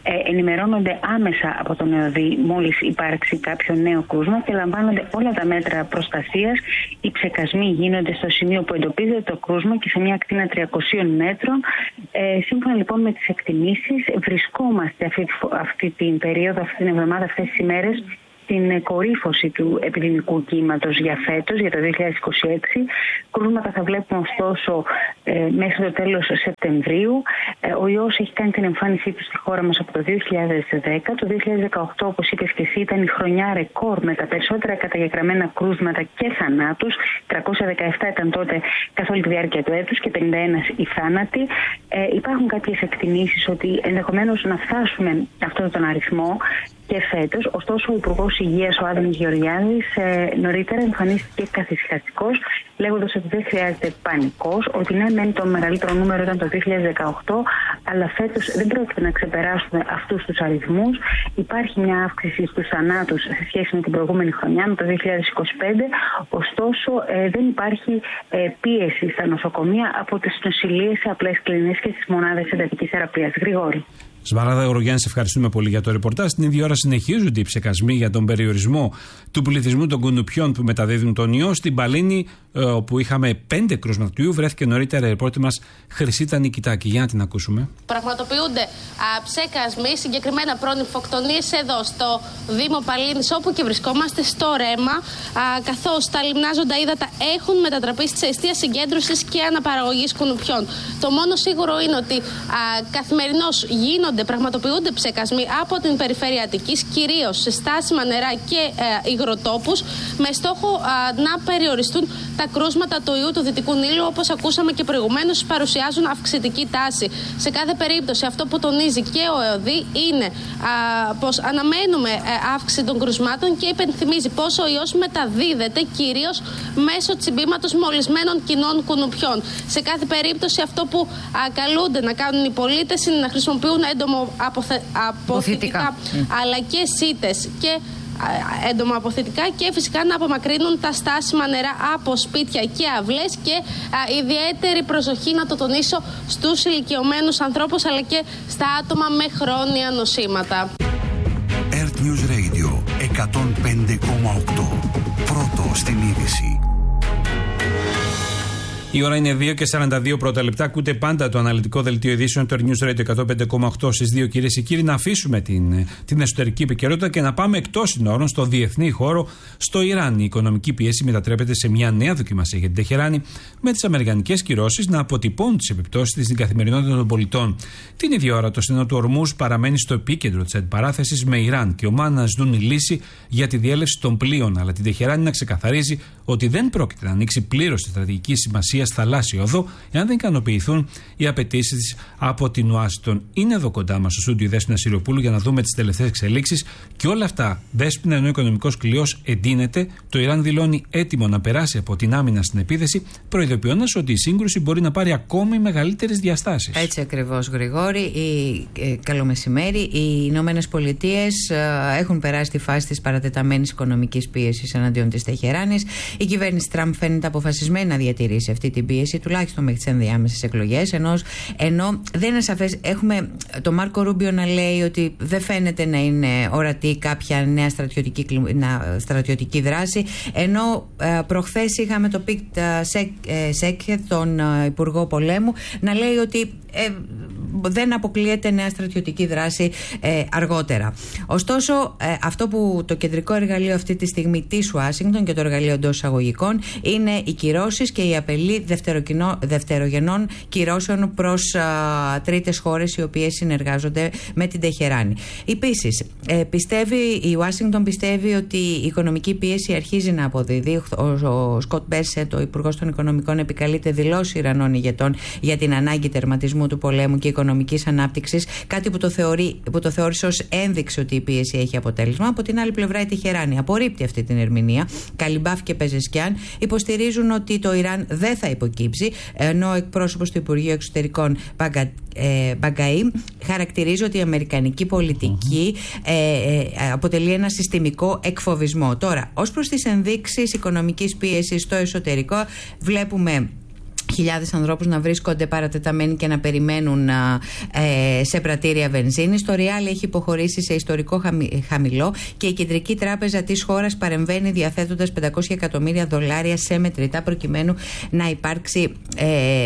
ε, ενημερώνονται άμεσα από τον ΕΟΔΗ μόλις υπάρξει κάποιο νέο κρούσμα και λαμβάνονται όλα τα μέτρα προστασίας. Οι ψεκασμοί γίνονται στο σημείο που εντοπίζεται το κρούσμα και σε μια ακτίνα τριακοσίων μέτρων. Ε, σύμφωνα λοιπόν με τις εκτιμήσεις, βρισκόμαστε αυτή, αυτή την περίοδο, αυτή την εβδομάδα, αυτές τις ημέρες, την κορύφωση του επιδημικού κύματος για φέτος, για το δύο χιλιάδες είκοσι έξι. Κρούσματα θα βλέπουμε ωστόσο ε, μέχρι το τέλος Σεπτεμβρίου. Ε, ο ιός έχει κάνει την εμφάνισή του στη χώρα μας από το δύο χιλιάδες δέκα. Το δύο χιλιάδες δεκαοκτώ, όπως είπες και εσύ, ήταν η χρονιά ρεκόρ με τα περισσότερα καταγεγραμμένα κρούσματα και θανάτους. τριακόσια δεκαεπτά ήταν τότε καθ' όλη τη διάρκεια του έτους και πενήντα ένα οι θάνατοι. Ε, υπάρχουν κάποιες εκτιμήσεις ότι ενδεχομένως να φτάσουμε αυτόν τον αριθμό και φέτος. Ωστόσο, ο Υπουργός Υγείας, ο Άδωνης Γεωργιάδης, ε, νωρίτερα εμφανίστηκε καθησυχαστικός, λέγοντας ότι δεν χρειάζεται πανικός, ότι ναι, μεν το μεγαλύτερο νούμερο ήταν το δύο χιλιάδες δεκαοκτώ, αλλά φέτος δεν πρόκειται να ξεπεράσουμε αυτούς τους αριθμούς. Υπάρχει μια αύξηση στους θανάτους σε σχέση με την προηγούμενη χρονιά, με το δύο χιλιάδες είκοσι πέντε, ωστόσο ε, δεν υπάρχει ε, πίεση στα νοσοκομεία από τις νοσηλείες σε απλές κλινές και στις μονάδες εντατικής θεραπείας. Γρηγόρη. Σμαράδα Γεωργιάννη, σε ευχαριστούμε πολύ για το ρεπορτάζ. Την ίδια ώρα συνεχίζονται οι ψεκασμοί για τον περιορισμό του πληθυσμού των κουνουπιών που μεταδίδουν τον ιό. Στην Παλίνη, όπου είχαμε πέντε κρούσματα του ιού, βρέθηκε νωρίτερα η ρεπόρτερ μας Χρυσίτα Νικητάκη. Για να την ακούσουμε. Πραγματοποιούνται α, ψεκασμοί, συγκεκριμένα προνυμφοκτονίες εδώ στο Δήμο Παλίνης, όπου και βρισκόμαστε, στο Ρέμα, καθώς τα λιμνάζοντα ύδατα έχουν μετατραπεί σε αιστεία συγκέντρωσης και αναπαραγωγής κουνουπιών. Το μόνο σίγουρο είναι ότι καθημερινώς γίνονται πραγματοποιούνται ψεκασμοί από την περιφέρεια Αττικής, κυρίως σε στάσιμα νερά και ε, υγροτόπους, με στόχο α, να περιοριστούν τα κρούσματα του ιού του Δυτικού Νείλου. Όπως ακούσαμε και προηγουμένως, παρουσιάζουν αυξητική τάση. Σε κάθε περίπτωση, αυτό που τονίζει και ο ΕΟΔΗ είναι α, πως αναμένουμε ε, αύξηση των κρουσμάτων και υπενθυμίζει πως ο ιός μεταδίδεται κυρίως μέσω τσιμπήματος μολυσμένων κοινών κουνουπιών. Σε κάθε περίπτωση, αυτό που α, καλούνται να κάνουν οι πολίτες είναι να χρησιμοποιούν έντομο-αποθητικά, αλλά και σίτες και έντομο-αποθητικά, και φυσικά να απομακρύνουν τα στάσιμα νερά από σπίτια και αυλές, και α, ιδιαίτερη προσοχή, να το τονίσω, στους ηλικιωμένους ανθρώπους αλλά και στα άτομα με χρόνια νοσήματα. Earth News Radio εκατόν πέντε κόμμα οκτώ. Πρώτο στην είδηση. Η ώρα είναι δύο και σαράντα δύο πρώτα λεπτά. Ακούτε πάντα το αναλυτικό δελτίο ειδήσεων του News Radio εκατόν πέντε κόμμα οκτώ στις δύο, κυρίες και κύριοι. Να αφήσουμε την, την εσωτερική επικαιρότητα και να πάμε εκτός συνόρων, στο διεθνή χώρο, στο Ιράν. Η οικονομική πίεση μετατρέπεται σε μια νέα δοκιμασία για την Τεχεράνη, με τις αμερικανικές κυρώσεις να αποτυπώνουν τις επιπτώσεις της στην καθημερινότητα των πολιτών. Την ίδια ώρα, το στενό του Ορμούζ παραμένει στο επίκεντρο της αντιπαράθεσης, με Ιράν και Ομάν να ζητούν λύση για τη διέλευση των πλοίων, αλλά την Τεχεράνη να ξεκαθαρίζει ότι δεν πρόκειται να ανοίξει πλήρως τη στρατηγική σημασία θαλάσσιο οδό, εάν δεν ικανοποιηθούν οι απαιτήσεις της από την Ουάσιγκτον. Είναι εδώ κοντά μας στο στούντιο η Δέσποινα Σιριοπούλου για να δούμε τις τελευταίες εξελίξεις. Και όλα αυτά, Δέσποινα, ενώ ο οικονομικός κλειός εντείνεται, το Ιράν δηλώνει έτοιμο να περάσει από την άμυνα στην επίθεση, προειδοποιώντας ότι η σύγκρουση μπορεί να πάρει ακόμη μεγαλύτερες διαστάσεις. Έτσι ακριβώς, Γρηγόρη. Η, ε, καλό μεσημέρι. Οι Ηνωμένες Πολιτείες ε, έχουν περάσει τη φάση της παρατεταμένης οικονομικής πίεσης εναντίον της Τεχεράνης. Η κυβέρνηση Τραμπ φαίνεται αποφασισμένη να διατηρήσει αυτή την πίεση, τουλάχιστον μέχρι τις ενδιάμεσες εκλογές. Ενώ, ενώ δεν είναι σαφές, έχουμε τον Μάρκο Ρούμπιο να λέει ότι δεν φαίνεται να είναι ορατή κάποια νέα στρατιωτική, στρατιωτική δράση. Ενώ ε, προχθές είχαμε τον Πιτ Σέκχετ, τον ε, Υπουργό Πολέμου, να λέει ότι ε, δεν αποκλείεται νέα στρατιωτική δράση ε, αργότερα. Ωστόσο, ε, αυτό που το κεντρικό εργαλείο αυτή τη στιγμή της Ουάσιγκτον και το εργαλείο εντός εισαγωγικών είναι οι κυρώσεις και η απελή δευτερογενών κυρώσεων προς α, τρίτες χώρες οι οποίες συνεργάζονται με την Τεχεράνη. Επίσης, ε, πιστεύει, η Ουάσιγκτον πιστεύει ότι η οικονομική πίεση αρχίζει να αποδίδει. Ο, ο Σκοτ Μπέσετ, ο Υπουργός των Οικονομικών, επικαλείται δηλώσεις Ιρανών ηγετών για την ανάγκη τερματισμού του πολέμου και οικονομικής ανάπτυξης, κάτι που το, θεωρεί, που το θεώρησε ως ένδειξη ότι η πίεση έχει αποτέλεσμα. Από την άλλη πλευρά, η Τεχεράνη απορρίπτει αυτή την ερμηνεία. Καλιμπάφ και Πεζεσκιάν υποστηρίζουν ότι το Ιράν δεν θα υποκύψει, ενώ ο εκπρόσωπος του Υπουργείου Εξωτερικών Μπαγκα, ε, Μπαγκαή χαρακτηρίζει ότι η αμερικανική πολιτική ε, ε, αποτελεί ένα συστημικό εκφοβισμό. Τώρα, ως προς τις ενδείξεις οικονομικής πίεσης στο εσωτερικό, βλέπουμε χιλιάδες ανθρώπους να βρίσκονται παρατεταμένοι και να περιμένουν ε, σε πρατήρια βενζίνης. Το Ριάλ έχει υποχωρήσει σε ιστορικό χαμη, χαμηλό και η Κεντρική Τράπεζα της χώρας παρεμβαίνει διαθέτοντας πεντακόσια εκατομμύρια δολάρια σε μετρητά προκειμένου να, υπάρξει, ε,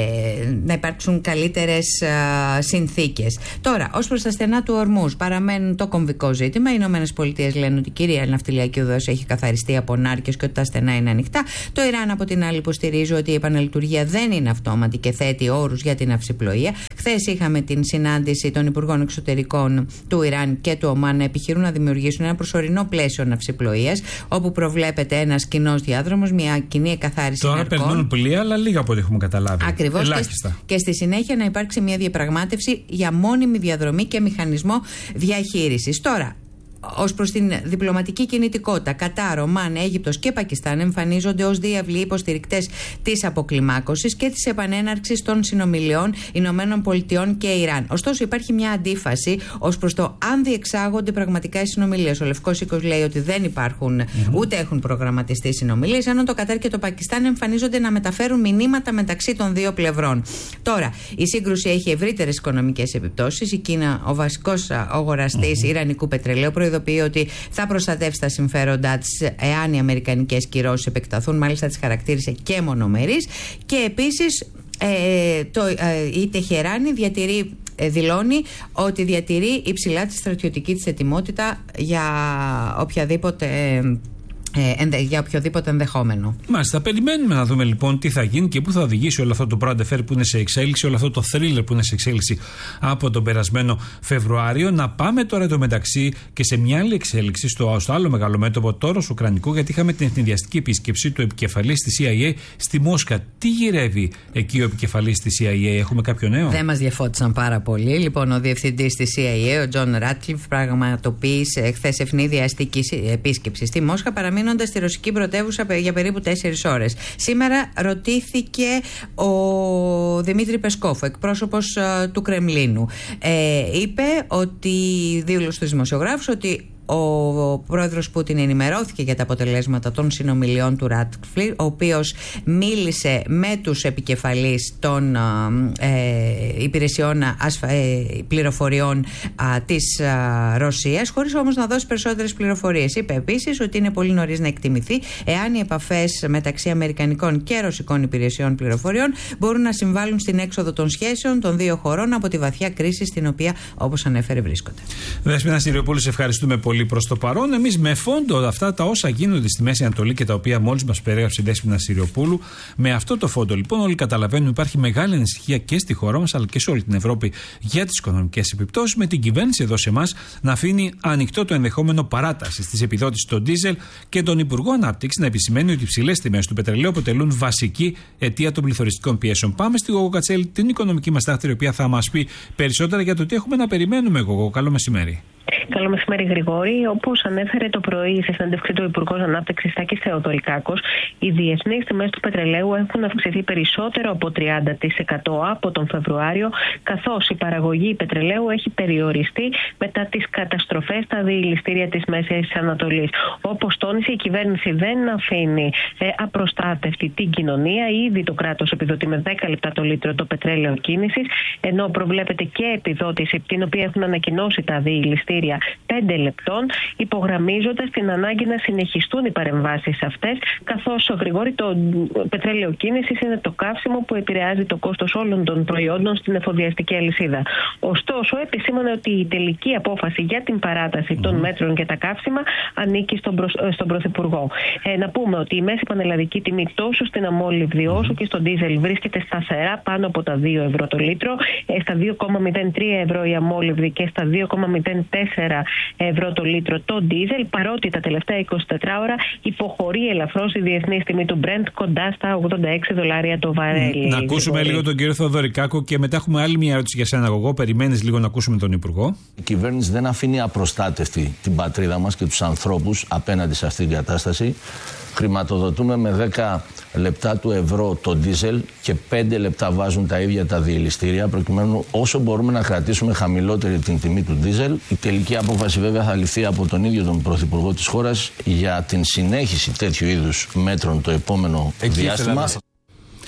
να υπάρξουν καλύτερες ε, συνθήκες. Τώρα, ως προς τα στενά του Ορμούζ παραμένουν το κομβικό ζήτημα. Οι Ηνωμένες Πολιτείες λένε ότι η κυρία ναυτιλιακή οδός έχει καθαριστεί από νάρκες και ότι τα στενά είναι ανοιχτά. Το Ιράν από την άλλη υποστηρίζει ότι η επαναλειτουργία δεν είναι αυτόματη και θέτει όρους για την αυσιπλοεία. Χθες είχαμε την συνάντηση των Υπουργών Εξωτερικών του Ιράν και του Ομάν να επιχειρούν να δημιουργήσουν ένα προσωρινό πλαίσιο ναυσιπλοείας, όπου προβλέπεται ένας κοινός διάδρομος, μια κοινή εκαθάριση. Τώρα ναρκών. περνούν πλοία, αλλά λίγα από ό,τι έχουμε καταλάβει. Ακριβώς. Ελάχιστα. Και, και στη συνέχεια να υπάρξει μια διαπραγμάτευση για μόνιμη διαδρομή και μηχανισμό διαχείρισης. Τώρα, ως προς την διπλωματική κινητικότητα, Κατάρ, Ομάν, Αίγυπτος και Πακιστάν εμφανίζονται ως διάβλοι υποστηρικτές της αποκλιμάκωσης και της επανέναρξης των συνομιλιών Ηνωμένων Πολιτειών και Ιράν. Ωστόσο, υπάρχει μια αντίφαση ως προς το αν διεξάγονται πραγματικά οι συνομιλίες. Ο Λευκός Οίκος λέει ότι δεν υπάρχουν mm-hmm. ούτε έχουν προγραμματιστεί συνομιλίες, ενώ το Κατάρ και το Πακιστάν εμφανίζονται να μεταφέρουν μηνύματα μεταξύ των δύο πλευρών. Τώρα, η σύγκρουση έχει ευρύτερες οικονομικές επιπτώσεις. Η Κίνα, ο βασικός αγοραστής mm-hmm. ιρανικού πετρελαίου, προειδοποιεί ότι θα προστατεύσει τα συμφέροντά της εάν οι αμερικανικές κυρώσεις επεκταθούν. Μάλιστα τις χαρακτήρισε και μονομερείς. Και επίσης ε, το, ε, η Τεχεράνη διατηρεί ε, δηλώνει ότι διατηρεί υψηλά τη στρατιωτική της ετοιμότητα για οποιαδήποτε ε, Ε, για οποιοδήποτε ενδεχόμενο. Μάλιστα, περιμένουμε να δούμε λοιπόν τι θα γίνει και πού θα οδηγήσει όλο αυτό το Pro Affair που είναι σε εξέλιξη, όλο αυτό το thriller που είναι σε εξέλιξη από τον περασμένο Φεβρουάριο. Να πάμε τώρα εντωμεταξύ και σε μια άλλη εξέλιξη στο, στο άλλο μεγάλο μέτωπο, το ρωσο-ουκρανικό, γιατί είχαμε την ευνηδιαστική επίσκεψη του επικεφαλής της σι άι έι στη Μόσχα. Τι γυρεύει εκεί ο επικεφαλής της σι άι έι, έχουμε κάποιο νέο? Δεν μας διαφώτισαν πάρα πολύ. Λοιπόν, ο διευθυντής της σι άι έι, ο Τζον Ράτκλιφ, πραγματοποίησε χθες ευνηδιαστική επίσκεψη στη Μόσχα, παραμείνοντας στη ρωσική πρωτεύουσα για περίπου τέσσερις ώρες. Σήμερα ρωτήθηκε ο Δημήτρη Πεσκόφ, εκπρόσωπος uh, του Κρεμλίνου. Ε, είπε ότι, δήλωσε στους δημοσιογράφους, ότι ο πρόεδρος Πούτιν ενημερώθηκε για τα αποτελέσματα των συνομιλιών του Ράτκλιφ, ο οποίος μίλησε με τους επικεφαλείς των ε, υπηρεσιών ασφα, ε, πληροφοριών α, της α, Ρωσίας, χωρίς όμως να δώσει περισσότερες πληροφορίες. Είπε επίσης ότι είναι πολύ νωρίς να εκτιμηθεί εάν οι επαφές μεταξύ αμερικανικών και ρωσικών υπηρεσιών πληροφοριών μπορούν να συμβάλλουν στην έξοδο των σχέσεων των δύο χωρών από τη βαθιά κρίση στην οποία, όπως ανέφερε, βρίσκονται. Δέσποινα Συριοπούλου, σε ευχαριστούμε πολύ προς το παρόν. Εμείς με φόντο αυτά τα όσα γίνονται στη Μέση Ανατολή και τα οποία μόλις μας περιέγραψε η Δέσποινα Συριοπούλου, με αυτό το φόντο λοιπόν όλοι καταλαβαίνουν υπάρχει μεγάλη ανησυχία και στη χώρα μας αλλά και σε όλη την Ευρώπη για τις οικονομικές επιπτώσεις, με την κυβέρνηση εδώ σε εμάς να αφήνει ανοιχτό το ενδεχόμενο παράτασης της επιδότησης στο ντίζελ και τον Υπουργό Ανάπτυξης να επισημαίνει ότι οι ψηλές τιμές του πετρελαίου αποτελούν βασική αιτία των πληθωριστικών πιέσεων. Πάμε στη Γογό Κατσέλη, την οικονομική μας τάχτη, η οποία θα μας πει περισσότερα για το τι έχουμε να περιμένουμε. Γογό, καλό μεσημέρι. Καλό μεσημέρι, Γρηγόρη. Όπως ανέφερε το πρωί σε συνέντευξή του Υπουργός Ανάπτυξης Τάκης Θεοδωρικάκος, οι διεθνείς τιμές του πετρελαίου έχουν αυξηθεί περισσότερο από τριάντα τοις εκατό από τον Φεβρουάριο, καθώς η παραγωγή πετρελαίου έχει περιοριστεί μετά τις καταστροφές στα διηληστήρια της Μέσης Ανατολής. Όπως τόνισε, η κυβέρνηση δεν αφήνει ε, απροστάτευτη την κοινωνία. Ήδη το κράτος επιδοτεί με δέκα λεπτά το λίτρο το πετρέλαιο κίνησης, ενώ προβλέπεται και επιδότηση, την οποία έχουν ανακοινώσει τα διηληστήρια πέντε λεπτών, υπογραμμίζοντας την ανάγκη να συνεχιστούν οι παρεμβάσεις αυτές, καθώς, Γρηγόρη, το πετρέλαιο κίνησης είναι το καύσιμο που επηρεάζει το κόστος όλων των προϊόντων στην εφοδιαστική αλυσίδα. Ωστόσο, επισήμανε ότι η τελική απόφαση για την παράταση των μέτρων για τα καύσιμα ανήκει στον, προς, στον Πρωθυπουργό. Ε, να πούμε ότι η μέση πανελλαδική τιμή τόσο στην αμόλυβδη όσο και στον ντίζελ βρίσκεται σταθερά πάνω από τα δύο ευρώ το λίτρο, ε, στα δύο κόμμα μηδέν τρία ευρώ η αμόλυβδη και στα δύο κόμμα μηδέν τέσσερα ευρώ το λίτρο το ντίζελ, παρότι τα τελευταία είκοσι τέσσερις ώρα υποχωρεί ελαφρώς η διεθνή τιμή του Brent κοντά στα ογδόντα έξι δολάρια το βαρέλι. Να ακούσουμε λίγο τον κύριο Θεοδωρικάκο και μετά έχουμε άλλη μια ερώτηση για σένα, Γογό. Περιμένεις λίγο να ακούσουμε τον Υπουργό. Η κυβέρνηση δεν αφήνει απροστάτευτη την πατρίδα μας και τους ανθρώπους απέναντι σε αυτήν την κατάσταση. Χρηματοδοτούμε με δέκα λεπτά του ευρώ το ντίζελ και πέντε λεπτά βάζουν τα ίδια τα διελιστήρια, προκειμένου όσο μπορούμε να κρατήσουμε χαμηλότερη την τιμή του ντίζελ. Η τελική απόφαση βέβαια θα ληφθεί από τον ίδιο τον Πρωθυπουργό της χώρας για την συνέχιση τέτοιου είδους μέτρων το επόμενο Εκεί διάστημα.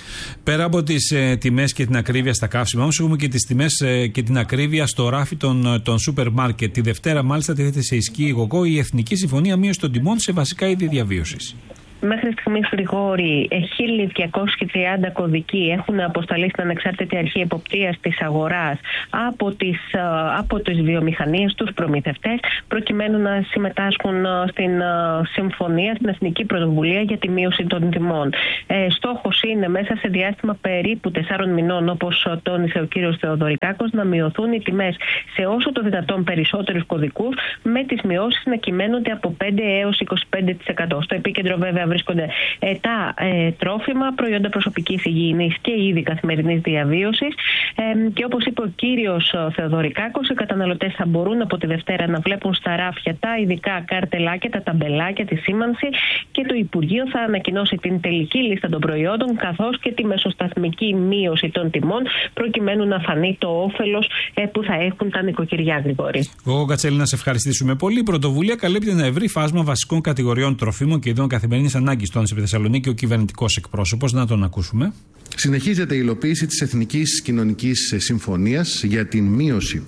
Πέρα από τις ε, τιμές και την ακρίβεια στα καύσιμα, όμως έχουμε και τις τιμές ε, και την ακρίβεια στο ράφι των, των σούπερ μάρκετ. Τη Δευτέρα, μάλιστα, τίθεται σε ισχύ η ΓΟΚΟ, η Εθνική Συμφωνία Μείωση των Τιμών σε βασικά είδη διαβίωσης. Μέχρι στιγμής, Γρηγόρη, χίλια διακόσιοι τριάντα κωδικοί έχουν αποσταλεί στην Ανεξάρτητη Αρχή Εποπτείας της Αγοράς από τις, από τις βιομηχανίες, τους προμηθευτές, προκειμένου να συμμετάσχουν στην συμφωνία, στην Εθνική Πρωτοβουλία για τη Μείωση των Τιμών. Ε, στόχος είναι μέσα σε διάστημα περίπου τεσσάρων μηνών, όπως τόνισε ο κύριος Θεοδωρικάκος, να μειωθούν οι τιμές σε όσο το δυνατόν περισσότερους κωδικούς, με τις μειώσεις να κυμαίνονται από πέντε έως είκοσι πέντε τοις εκατό. Στο επίκεντρο, βέβαια, βρίσκονται ε, τα ε, τρόφιμα, προϊόντα προσωπικής υγιεινής και είδη καθημερινής διαβίωσης. Ε, και όπως είπε ο κύριος Θεοδωρικάκος, οι καταναλωτές θα μπορούν από τη Δευτέρα να βλέπουν στα ράφια τα ειδικά καρτελάκια, τα ταμπελάκια, τη σήμανση, και το Υπουργείο θα ανακοινώσει την τελική λίστα των προϊόντων καθώς και τη μεσοσταθμική μείωση των τιμών, προκειμένου να φανεί το όφελος ε, που θα έχουν τα νοικοκυριά, Γρηγόρη. Εγώ, Κατσέλη, να σε ευχαριστήσουμε πολύ. Η πρωτοβουλία καλύπτει ένα ευρύ φάσμα βασικών κατηγοριών τροφίμων και ειδών καθημερινής ανάγκης, τόνισε επί Θεσσαλονίκη ο κυβερνητικός εκπρόσωπος. Να τον ακούσουμε. Συνεχίζεται η υλοποίηση της Εθνικής Κοινωνικής Συμφωνίας για την μείωση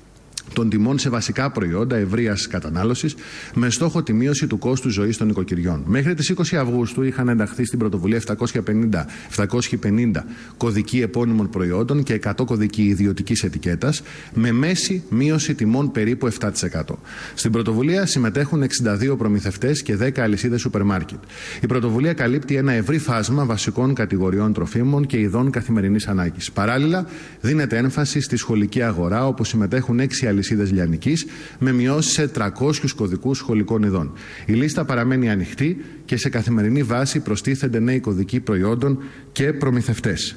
των τιμών σε βασικά προϊόντα ευρείας κατανάλωσης, με στόχο τη μείωση του κόστους ζωής των νοικοκυριών. Μέχρι τις είκοσι Αυγούστου είχαν ενταχθεί στην πρωτοβουλία επτακόσιοι πενήντα κωδικοί επώνυμων προϊόντων και εκατό κωδικοί ιδιωτικής ετικέτας, με μέση μείωση τιμών περίπου επτά τοις εκατό. Στην πρωτοβουλία συμμετέχουν εξήντα δύο προμηθευτές και δέκα αλυσίδες σούπερ μάρκετ. Η πρωτοβουλία καλύπτει ένα ευρύ φάσμα βασικών κατηγοριών τροφίμων και ειδών καθημερινής ανάγκης. Παράλληλα, δίνεται έμφαση στη σχολική αγορά, όπου συμμετέχουν έξι αλυσίδες λιανικής, με μειώσεις σε τριακόσιους κωδικούς σχολικών ειδών. Η λίστα παραμένει ανοιχτή και σε καθημερινή βάση προστίθενται νέοι κωδικοί προϊόντων και προμηθευτές.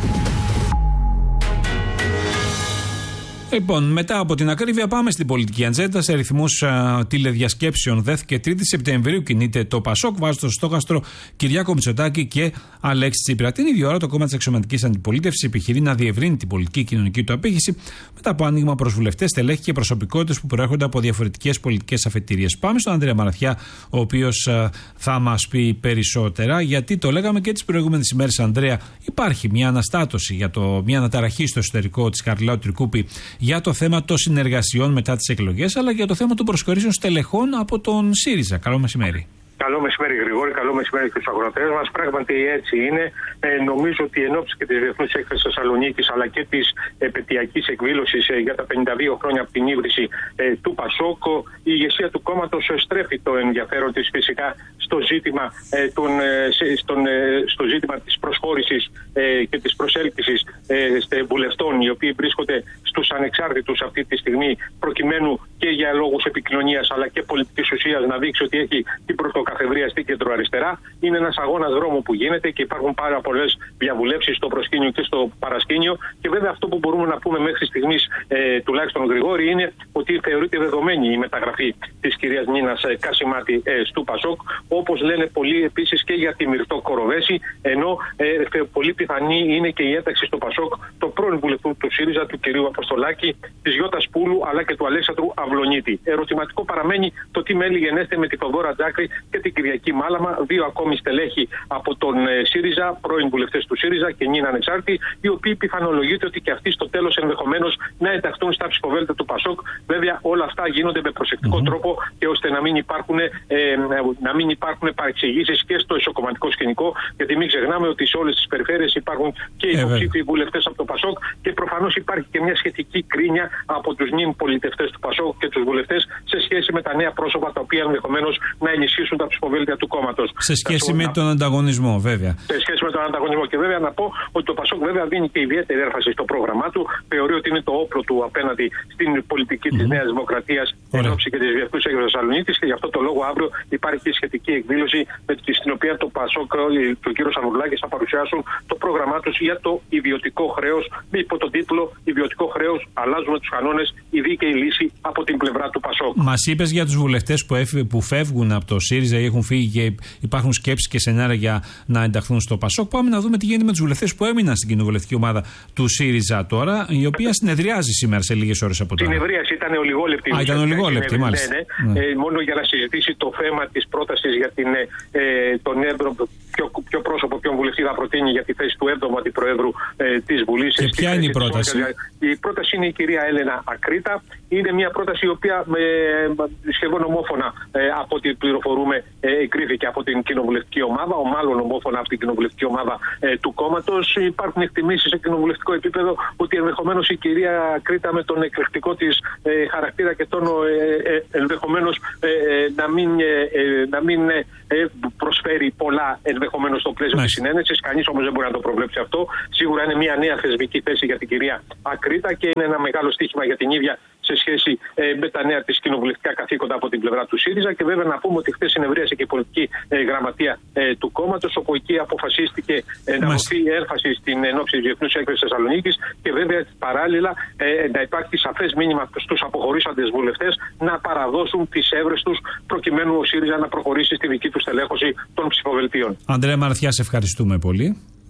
Λοιπόν, μετά από την ακρίβεια, πάμε στην πολιτική ατζέντα. Σε ρυθμούς τηλεδιασκέψεων ΔΕΘ και τρίτη Σεπτεμβρίου κινείται το ΠΑΣΟΚ, βάζει στο στόχαστρο Κυριάκο Μητσοτάκη και Αλέξη Τσίπρα. Την ίδια ώρα, το κόμμα της αξιωματικής αντιπολίτευσης επιχειρεί να διευρύνει την πολιτική και κοινωνική του απήχηση μετά από άνοιγμα προς βουλευτές, στελέχη και προσωπικότητες που προέρχονται από διαφορετικές πολιτικές αφετηρίες. Πάμε στον Ανδρέα Μαραθιά, ο οποίος θα μας πει περισσότερα, γιατί το λέγαμε και τις προηγούμενες ημέρες, Ανδρέα. Υπάρχει μια αναστάτωση, για το, μια αναταραχή στο εσωτερικό της Χαριλάου Τρικούπη για το θέμα των συνεργασιών μετά τις εκλογές, αλλά και για το θέμα των προσχωρήσεων στελεχών από τον ΣΥΡΙΖΑ. Καλό μεσημέρι. Καλό μεσημέρι, Γρηγόρη. Καλό μεσημέρι και στους αγροτές μας. Πράγματι έτσι είναι. Ε, νομίζω ότι εν ώψη και της Διεθνούς Έκθεσης Θεσσαλονίκης, αλλά και της επαιτειακής εκδήλωσης ε, για τα πενήντα δύο χρόνια από την ίδρυση ε, του ΠΑΣΟΚ, η ηγεσία του κόμματος στρέφει το ενδιαφέρον της φυσικά στο ζήτημα, ε, τον, ε, στον, ε, στο ζήτημα της προσχώρησης ε, και της προσέλκυσης ε, βουλευτών, οι οποίοι βρίσκονται στους ανεξάρτητους αυτή τη στιγμή, προκειμένου και για λόγους επικοινωνίας αλλά και πολιτικής ουσίας να δείξει ότι έχει την πρωτοκαθεδρία στην κεντροαριστερά. Είναι ένας αγώνας δρόμου που γίνεται και υπάρχουν πάρα πολλές διαβουλεύσεις στο προσκήνιο και στο παρασκήνιο. Και βέβαια αυτό που μπορούμε να πούμε μέχρι στιγμής, ε, τουλάχιστον Γρηγόρη, είναι ότι θεωρείται δεδομένη η μεταγραφή της κυρίας Νίνας ε, Κασιμάτη ε, στο ΠΑΣΟΚ. Όπως λένε πολλοί επίσης και για τη Μυρτώ Κοροβέση, ενώ ε, πολύ πιθανή είναι και η ένταξη στο ΠΑΣΟΚ του πρώην βουλευτού του ΣΥΡΙΖΑ, του κυρίου Αποστολάκη, της Γιώτας Πούλου αλλά και του Αλέξανδρου Αυλονίτη. Ερωτηματικό παραμένει το τι μέλη γενέστε με τη Θοδόρα Τζάκρη και την Κυριακή Μάλαμα, δύο ακόμη στελέχη από τον ΣΥΡΙΖΑ, πρώην βουλευτές του ΣΥΡΙΖΑ και νυν ανεξάρτητοι, οι οποίοι πιθανολογείται ότι και αυτοί στο τέλος ενδεχομένως να ενταχθούν στα ψηφοβέλτα του ΠΑΣΟΚ. Βέβαια, όλα αυτά γίνονται με προσεκτικό mm-hmm. τρόπο και ώστε να μην υπάρχουν, ε, να μην υπάρχουν παρεξηγήσεις και στο ισοκομματικό σκηνικό, γιατί μην ξεχνάμε ότι σε όλες τις περιφέρειες υπάρχουν και υποψήφιοι ε, βουλευτές από το ΠΑΣΟΚ και προφανώς υπάρχει και μια σχετική κρίνια από τους νυν πολιτευτές του ΠΑΣΟΚ και τους βουλευτές σε σχέση με τα νέα πρόσωπα τα οποία ενδεχομένως να ενισχύσουν τα ψηφοβέλτια του κόμματος. Σε σχέση με τον ανταγωνισμό, βέβαια. Σε σχέση με τον ανταγωνισμό. Και βέβαια να πω ότι το ΠΑΣΟΚ βέβαια δίνει και ιδιαίτερη έμφαση στο πρόγραμμά του. Θεωρεί ότι είναι το όπλο του απέναντι στην πολιτική mm-hmm. της Νέας Δημοκρατίας εν ώψη και της Διεθνούς Έκθεσης Θεσσαλονίκης. Και γι' αυτό το λόγο αύριο υπάρχει και σχετική εκδήλωση στην οποία το ΠΑΣΟΚ και ο κ. Ανδρουλάκης θα παρουσιάσουν το πρόγραμμά τους για το ιδιωτικό χρέος, με υπό τον τίτλο Ιδιωτικό χρέος, αλλάζουμε τους κανόνες, η δίκαιη λύση από την πλευρά του ΠΑΣΟΚ. Μας είπες για τους βουλευτές που, που φεύγουν από το ΣΥΡΙΖΑ ή έχουν φύγει και υπάρχουν σκέψεις και σενάρια για να ενταχθούν στο ΠΑΣΟΚ. Πάμε να δούμε τι γίνεται με τους βουλευτές που έμειναν στην κοινοβουλευτική ομάδα του ΣΥΡΙΖΑ τώρα, η οποία συνεδριάζει σήμερα σε λίγες ώρες από τώρα. Συνεδρίαση ήταν ολιγόλεπτη. Α, ήταν ολιγόλεπτη, μάλιστα. Ναι, ναι. Ναι. Ε, μόνο για να συζητήσει το θέμα της πρότασης για την, ε, τον έμπρο ποιο, ποιο πρόσωπο, ποιον βουλευτή θα προτείνει για τη θέση του έβδομου αντιπροέδρου ε, της Βουλής. Και ποια είναι η πρόταση? Η πρόταση είναι η κυρία Έλενα Ακρίτα. Είναι μια πρόταση η οποία με, σχεδόν ομόφωνα ε, από ό,τι πληροφορούμε ε, εγκρίθηκε από την κοινοβουλευτική ομάδα, ο μάλλον ομόφωνα από την κοινοβουλευτική ομάδα ε, του κόμματος. Υπάρχουν εκτιμήσεις σε κοινοβουλευτικό επίπεδο ότι ενδεχομένως η κυρία Ακρίτα με τον εκλεκτικό της ε, χαρακτήρα και τόνο ε, ε, ενδεχομένως ε, να μην, ε, να μην ε, προσφέρει πολλά ενδεχομένως στο πλαίσιο της συνένεσης. Κανείς όμως δεν μπορεί να το προβλέψει αυτό. Σίγουρα είναι μια νέα θεσμική θέση για την κυρία Ακρίτα και είναι ένα μεγάλο στοίχημα για την ίδια σε σχέση ε, με τα νέα της κοινοβουλευτικά καθήκοντα από την πλευρά του ΣΥΡΙΖΑ. Και βέβαια να πούμε ότι χθες συνευρίασε και η πολιτική ε, γραμματεία ε, του κόμματος, όπου εκεί αποφασίστηκε ε, να δοθεί έμφαση στην ενόψη της Διεθνούς Έκθεσης Θεσσαλονίκης και βέβαια παράλληλα ε, να υπάρχει σαφές μήνυμα στους αποχωρήσαντες βουλευτές να παραδώσουν τις έβρες τους προκειμένου ο ΣΥΡΙΖΑ να προχωρήσει στη δική του στελέχωση των ψηφοδελτίων. Ανδρέα Μαρθιά, σε ευχαριστούμε πολύ.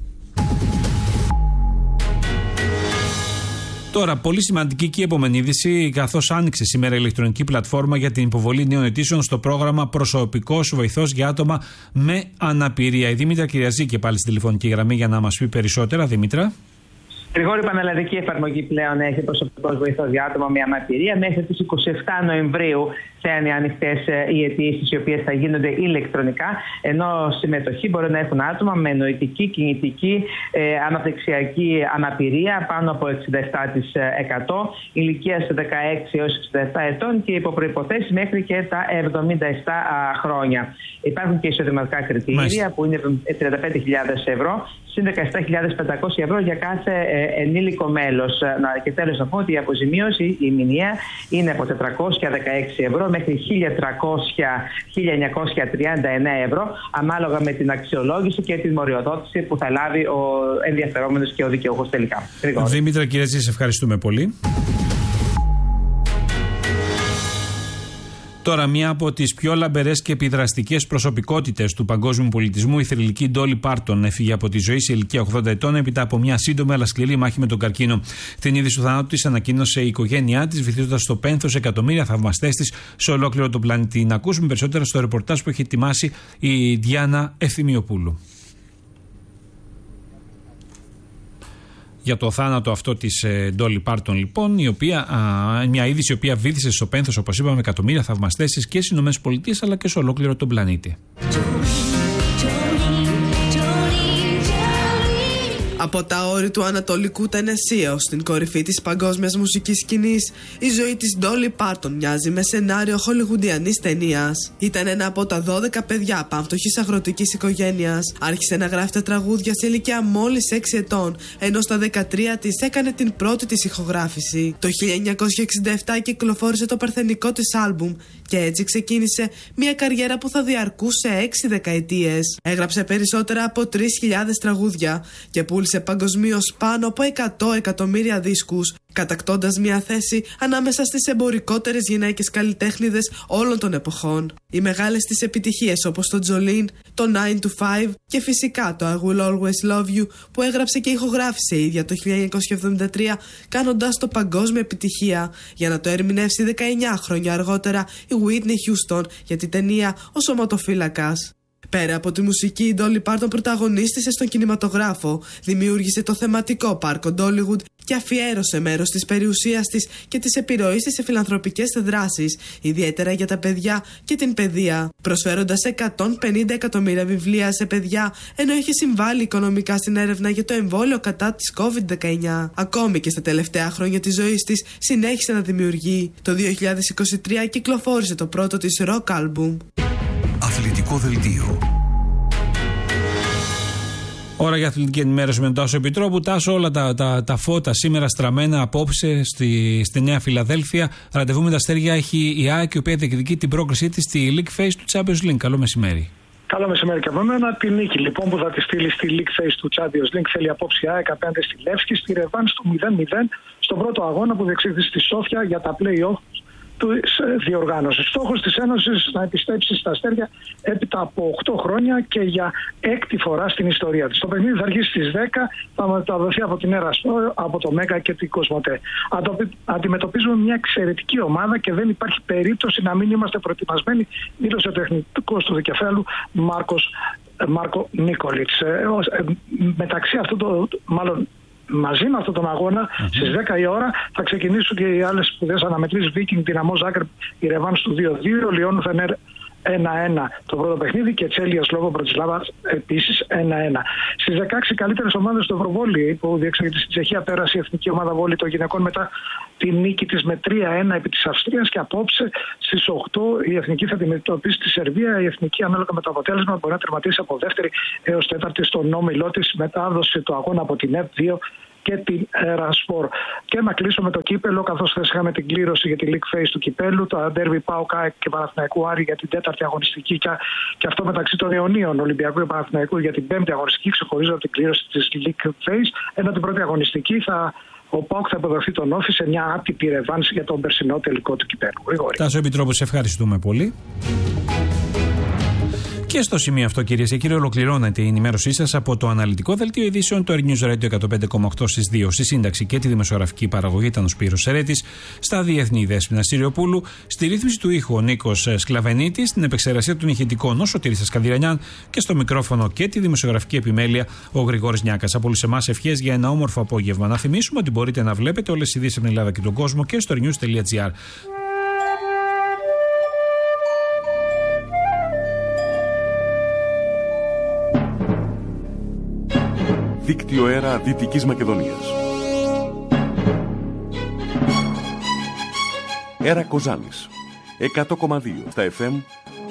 Τώρα, πολύ σημαντική και η επόμενη είδηση, καθώς άνοιξε σήμερα η ηλεκτρονική πλατφόρμα για την υποβολή νέων αιτήσεων στο πρόγραμμα Προσωπικός Βοηθός για άτομα με αναπηρία. Η Δήμητρα Κυριαζή και πάλι στη τηλεφωνική γραμμή για να μας πει περισσότερα. Δήμητρα. Γρηγόρη, πανελλαδική εφαρμογή πλέον έχει προσωπικός βοηθός για άτομα με αναπηρία. Μέχρι τις είκοσι επτά Νοεμβρίου θα είναι ανοιχτές οι αιτήσεις, οι οποίες θα γίνονται ηλεκτρονικά. Ενώ συμμετοχή μπορεί να έχουν άτομα με νοητική, κινητική, ε, αναπτυξιακή αναπηρία πάνω από εξήντα επτά τοις εκατό, ηλικίας δεκαέξι έως εξήντα επτά ετών και υπό προϋποθέσεις μέχρι και τα εβδομήντα επτά χρόνια. Υπάρχουν και εισοδηματικά κριτήρια Μάλιστα. που είναι τριάντα πέντε χιλιάδες ευρώ συν δεκαεπτά χιλιάδες πεντακόσια ευρώ για κάθε ε, ενήλικο μέλος. Και τέλος να πω ότι η αποζημίωση, η μηνιαία, είναι από τετρακόσια δεκαέξι ευρώ μέχρι χίλια τριακόσια με χίλια εννιακόσια τριάντα εννέα ευρώ, ανάλογα με την αξιολόγηση και την μοριοδότηση που θα λάβει ο ενδιαφερόμενος και ο δικαιούχος τελικά. Δήμητρα Κυριαζή, σε ευχαριστούμε πολύ. Τώρα, μία από τις πιο λαμπερές και επιδραστικές προσωπικότητες του παγκόσμιου πολιτισμού, η θρυλική Ντόλι Πάρτον, έφυγε από τη ζωή σε ηλικία ογδόντα ετών έπειτα από μια σύντομη αλλά σκληρή μάχη με τον καρκίνο. Την είδηση του θανάτου της ανακοίνωσε η οικογένειά της, βυθίζοντας στο πένθος εκατομμύρια θαυμαστές της σε ολόκληρο τον πλανήτη. Να ακούσουμε περισσότερα στο ρεπορτάζ που έχει ετοιμάσει η Διάννα Ευθυμιοπούλου. Για το θάνατο αυτό της Ντόλι Πάρτον, λοιπόν, η οποία, α, μια είδηση η οποία βύθισε στο πένθος, όπως είπαμε, εκατομμύρια θαυμαστές της και στις ΗΠΑ αλλά και σε ολόκληρο τον πλανήτη. Από τα όρη του Ανατολικού Τενεσσί ως στην κορυφή της παγκόσμιας μουσικής σκηνής, η ζωή της Ντόλι Πάρτον μοιάζει με σενάριο χολιγουντιανής ταινίας. Ήταν ένα από τα δώδεκα παιδιά πάμφτωχης αγροτικής οικογένειας. Άρχισε να γράφει τα τραγούδια σε ηλικία μόλις έξι ετών, ενώ στα δεκατρία της έκανε την πρώτη της ηχογράφηση. Το χίλια εννιακόσια εξήντα επτά κυκλοφόρησε το παρθενικό της άλμπουμ και έτσι ξεκίνησε μια καριέρα που θα διαρκούσε έξι δεκαετίες. Έγραψε περισσότερα από τρεις χιλιάδες τραγούδια και πούλησε παγκοσμίως πάνω από εκατό εκατομμύρια δίσκους, κατακτώντας μια θέση ανάμεσα στις εμπορικότερες γυναίκες καλλιτέχνηδες όλων των εποχών. Οι μεγάλες της επιτυχίες όπως το Jolene, το nine to five και φυσικά το I Will Always Love You, που έγραψε και ηχογράφησε η ίδια το χίλια εννιακόσια εβδομήντα τρία, κάνοντας το παγκόσμια επιτυχία, για να το ερμηνεύσει δεκαεννιά χρόνια αργότερα η Whitney Houston για την ταινία «Ο Σωματοφύλακας». Πέρα από τη μουσική, η Ντόλι Πάρτον πρωταγωνίστησε στον κινηματογράφο, δημιούργησε το θεματικό πάρκο Ντόλιγουντ και αφιέρωσε μέρος της περιουσίας της και της επιρροής της σε φιλανθρωπικές δράσεις, ιδιαίτερα για τα παιδιά και την παιδεία, προσφέροντας εκατόν πενήντα εκατομμύρια βιβλία σε παιδιά, ενώ είχε συμβάλει οικονομικά στην έρευνα για το εμβόλιο κατά της κόβιντ δεκαεννιά. Ακόμη και στα τελευταία χρόνια της ζωής της συνέχισε να δημιουργεί. Το δύο χιλιάδες είκοσι τρία κυκλοφόρησε το πρώτο της rock album. Αθλητικό δελτίο. Ώρα για αθλητική ενημέρωση με τον Τάσο Επιτρόπου. Τάσο, όλα τα, τα, τα φώτα σήμερα στραμμένα απόψε στη, στη Νέα Φιλαδέλφια. Ραντεβού με τα αστέρια έχει η ΑΕΚ, η οποία διεκδικεί την πρόκρισή της στη League Phase του Champions League. Καλό μεσημέρι. Καλό μεσημέρι και από μένα. Τη νίκη λοιπόν που θα τη στείλει στη League Phase του Champions League θέλει απόψε η ΑΕΚ απέναντι στη Λεύσκη, στη ρεβάνς του μηδέν μηδέν στον πρώτο αγώνα που διεξήχθη στη Σόφια για τα play-off της διοργάνωσης. Στόχος της Ένωσης να επιστρέψει στα αστέρια έπειτα από οκτώ χρόνια και για έκτη φορά στην ιστορία της. Το παιχνίδι θα αρχίσει στις δέκα, θα μεταδοθεί από την Έρα Σπορ, από το Μέγκα και την Κοσμοτέ. Αντιμετωπίζουμε μια εξαιρετική ομάδα και δεν υπάρχει περίπτωση να μην είμαστε προετοιμασμένοι, δήλωσε ο τεχνικός του Δικεφέλου Μάρκος Μάρκο Νίκολιτς. Ε, ε, μεταξύ αυτού το, μάλλον μαζί με αυτόν τον αγώνα, mm-hmm. στις δέκα η ώρα θα ξεκινήσουν και οι άλλες σπουδαίες αναμετρήσεις. Βίκινγκ, Δυναμό Ζάγκρεπ, η Ρεβάνς του δύο δύο, Λιόν Φενέρ ένα ένα το πρώτο παιχνίδι και Τσέλια Σλόβο Μπρατισλάβα επίσης ένα ένα. Στις δεκαέξι καλύτερες ομάδες του Ευρωβόλι που διεξάγεται στην Τσεχία, πέρασε η εθνική ομάδα βόλι των γυναικών μετά τη νίκη της με τρία ένα επί της Αυστρίας, και απόψε στις οκτώ η εθνική θα αντιμετωπίσει τη Σερβία. Η εθνική, ανάλογα με το αποτέλεσμα, μπορεί να τερματίσει από δεύτερη έως τέταρτη στον όμιλό της, μετάδοση του αγώνα από την ΕΠ δύο και την Ρασπορ. Και να κλείσω με το κύπελο, καθώς χθες είχαμε την κλήρωση για τη League Phase του κυπέλου, το Ντέρβι ΠΑΟΚ και Παναθηναϊκού Άρη για την τέταρτη αγωνιστική, και αυτό μεταξύ των αιωνίων Ολυμπιακού και Παναθηναϊκού για την πέμπτη αγωνιστική, ξεχωρίζω από την κλήρωση της League Phase. Ενώ την πρώτη αγωνιστική θα, ο ΠΑΟΚ θα υποδοχθεί τον Όφη σε μια άτυπη ρεβάνση για τον περσινό τελικό του κυπέλου. Τάσο Επιτρόπου, σε ευχαριστούμε πολύ. Και στο σημείο αυτό, κυρίες και κύριοι, ολοκληρώνεται η ενημέρωσή σας από το αναλυτικό δελτίο ειδήσεων του News Radio εκατόν πέντε κόμμα οκτώ στις δύο. Στη σύνταξη και τη δημοσιογραφική παραγωγή ήταν ο Σπύρος Σερέτης, στα διεθνή η Δέσποινα Συριοπούλου, στη ρύθμιση του ήχου ο Νίκος Σκλαβενίτης, στην επεξεργασία των ηχητικών ο Σωτήρης Σκανδυρανιάν και στο μικρόφωνο και τη δημοσιογραφική επιμέλεια ο Γρηγόρης Νιάκας. Από όλους εμάς ευχές για ένα όμορφο απόγευμα. Να θυμίσουμε ότι μπορείτε να βλέπετε όλες τις ειδήσεις από την Ελλάδα και τον κόσμο και στο news τελεία gr. Δίκτυο Αέρα Δυτικής Μακεδονίας. Αέρα Κοζάνης εκατό κόμμα δύο στα εφ εμ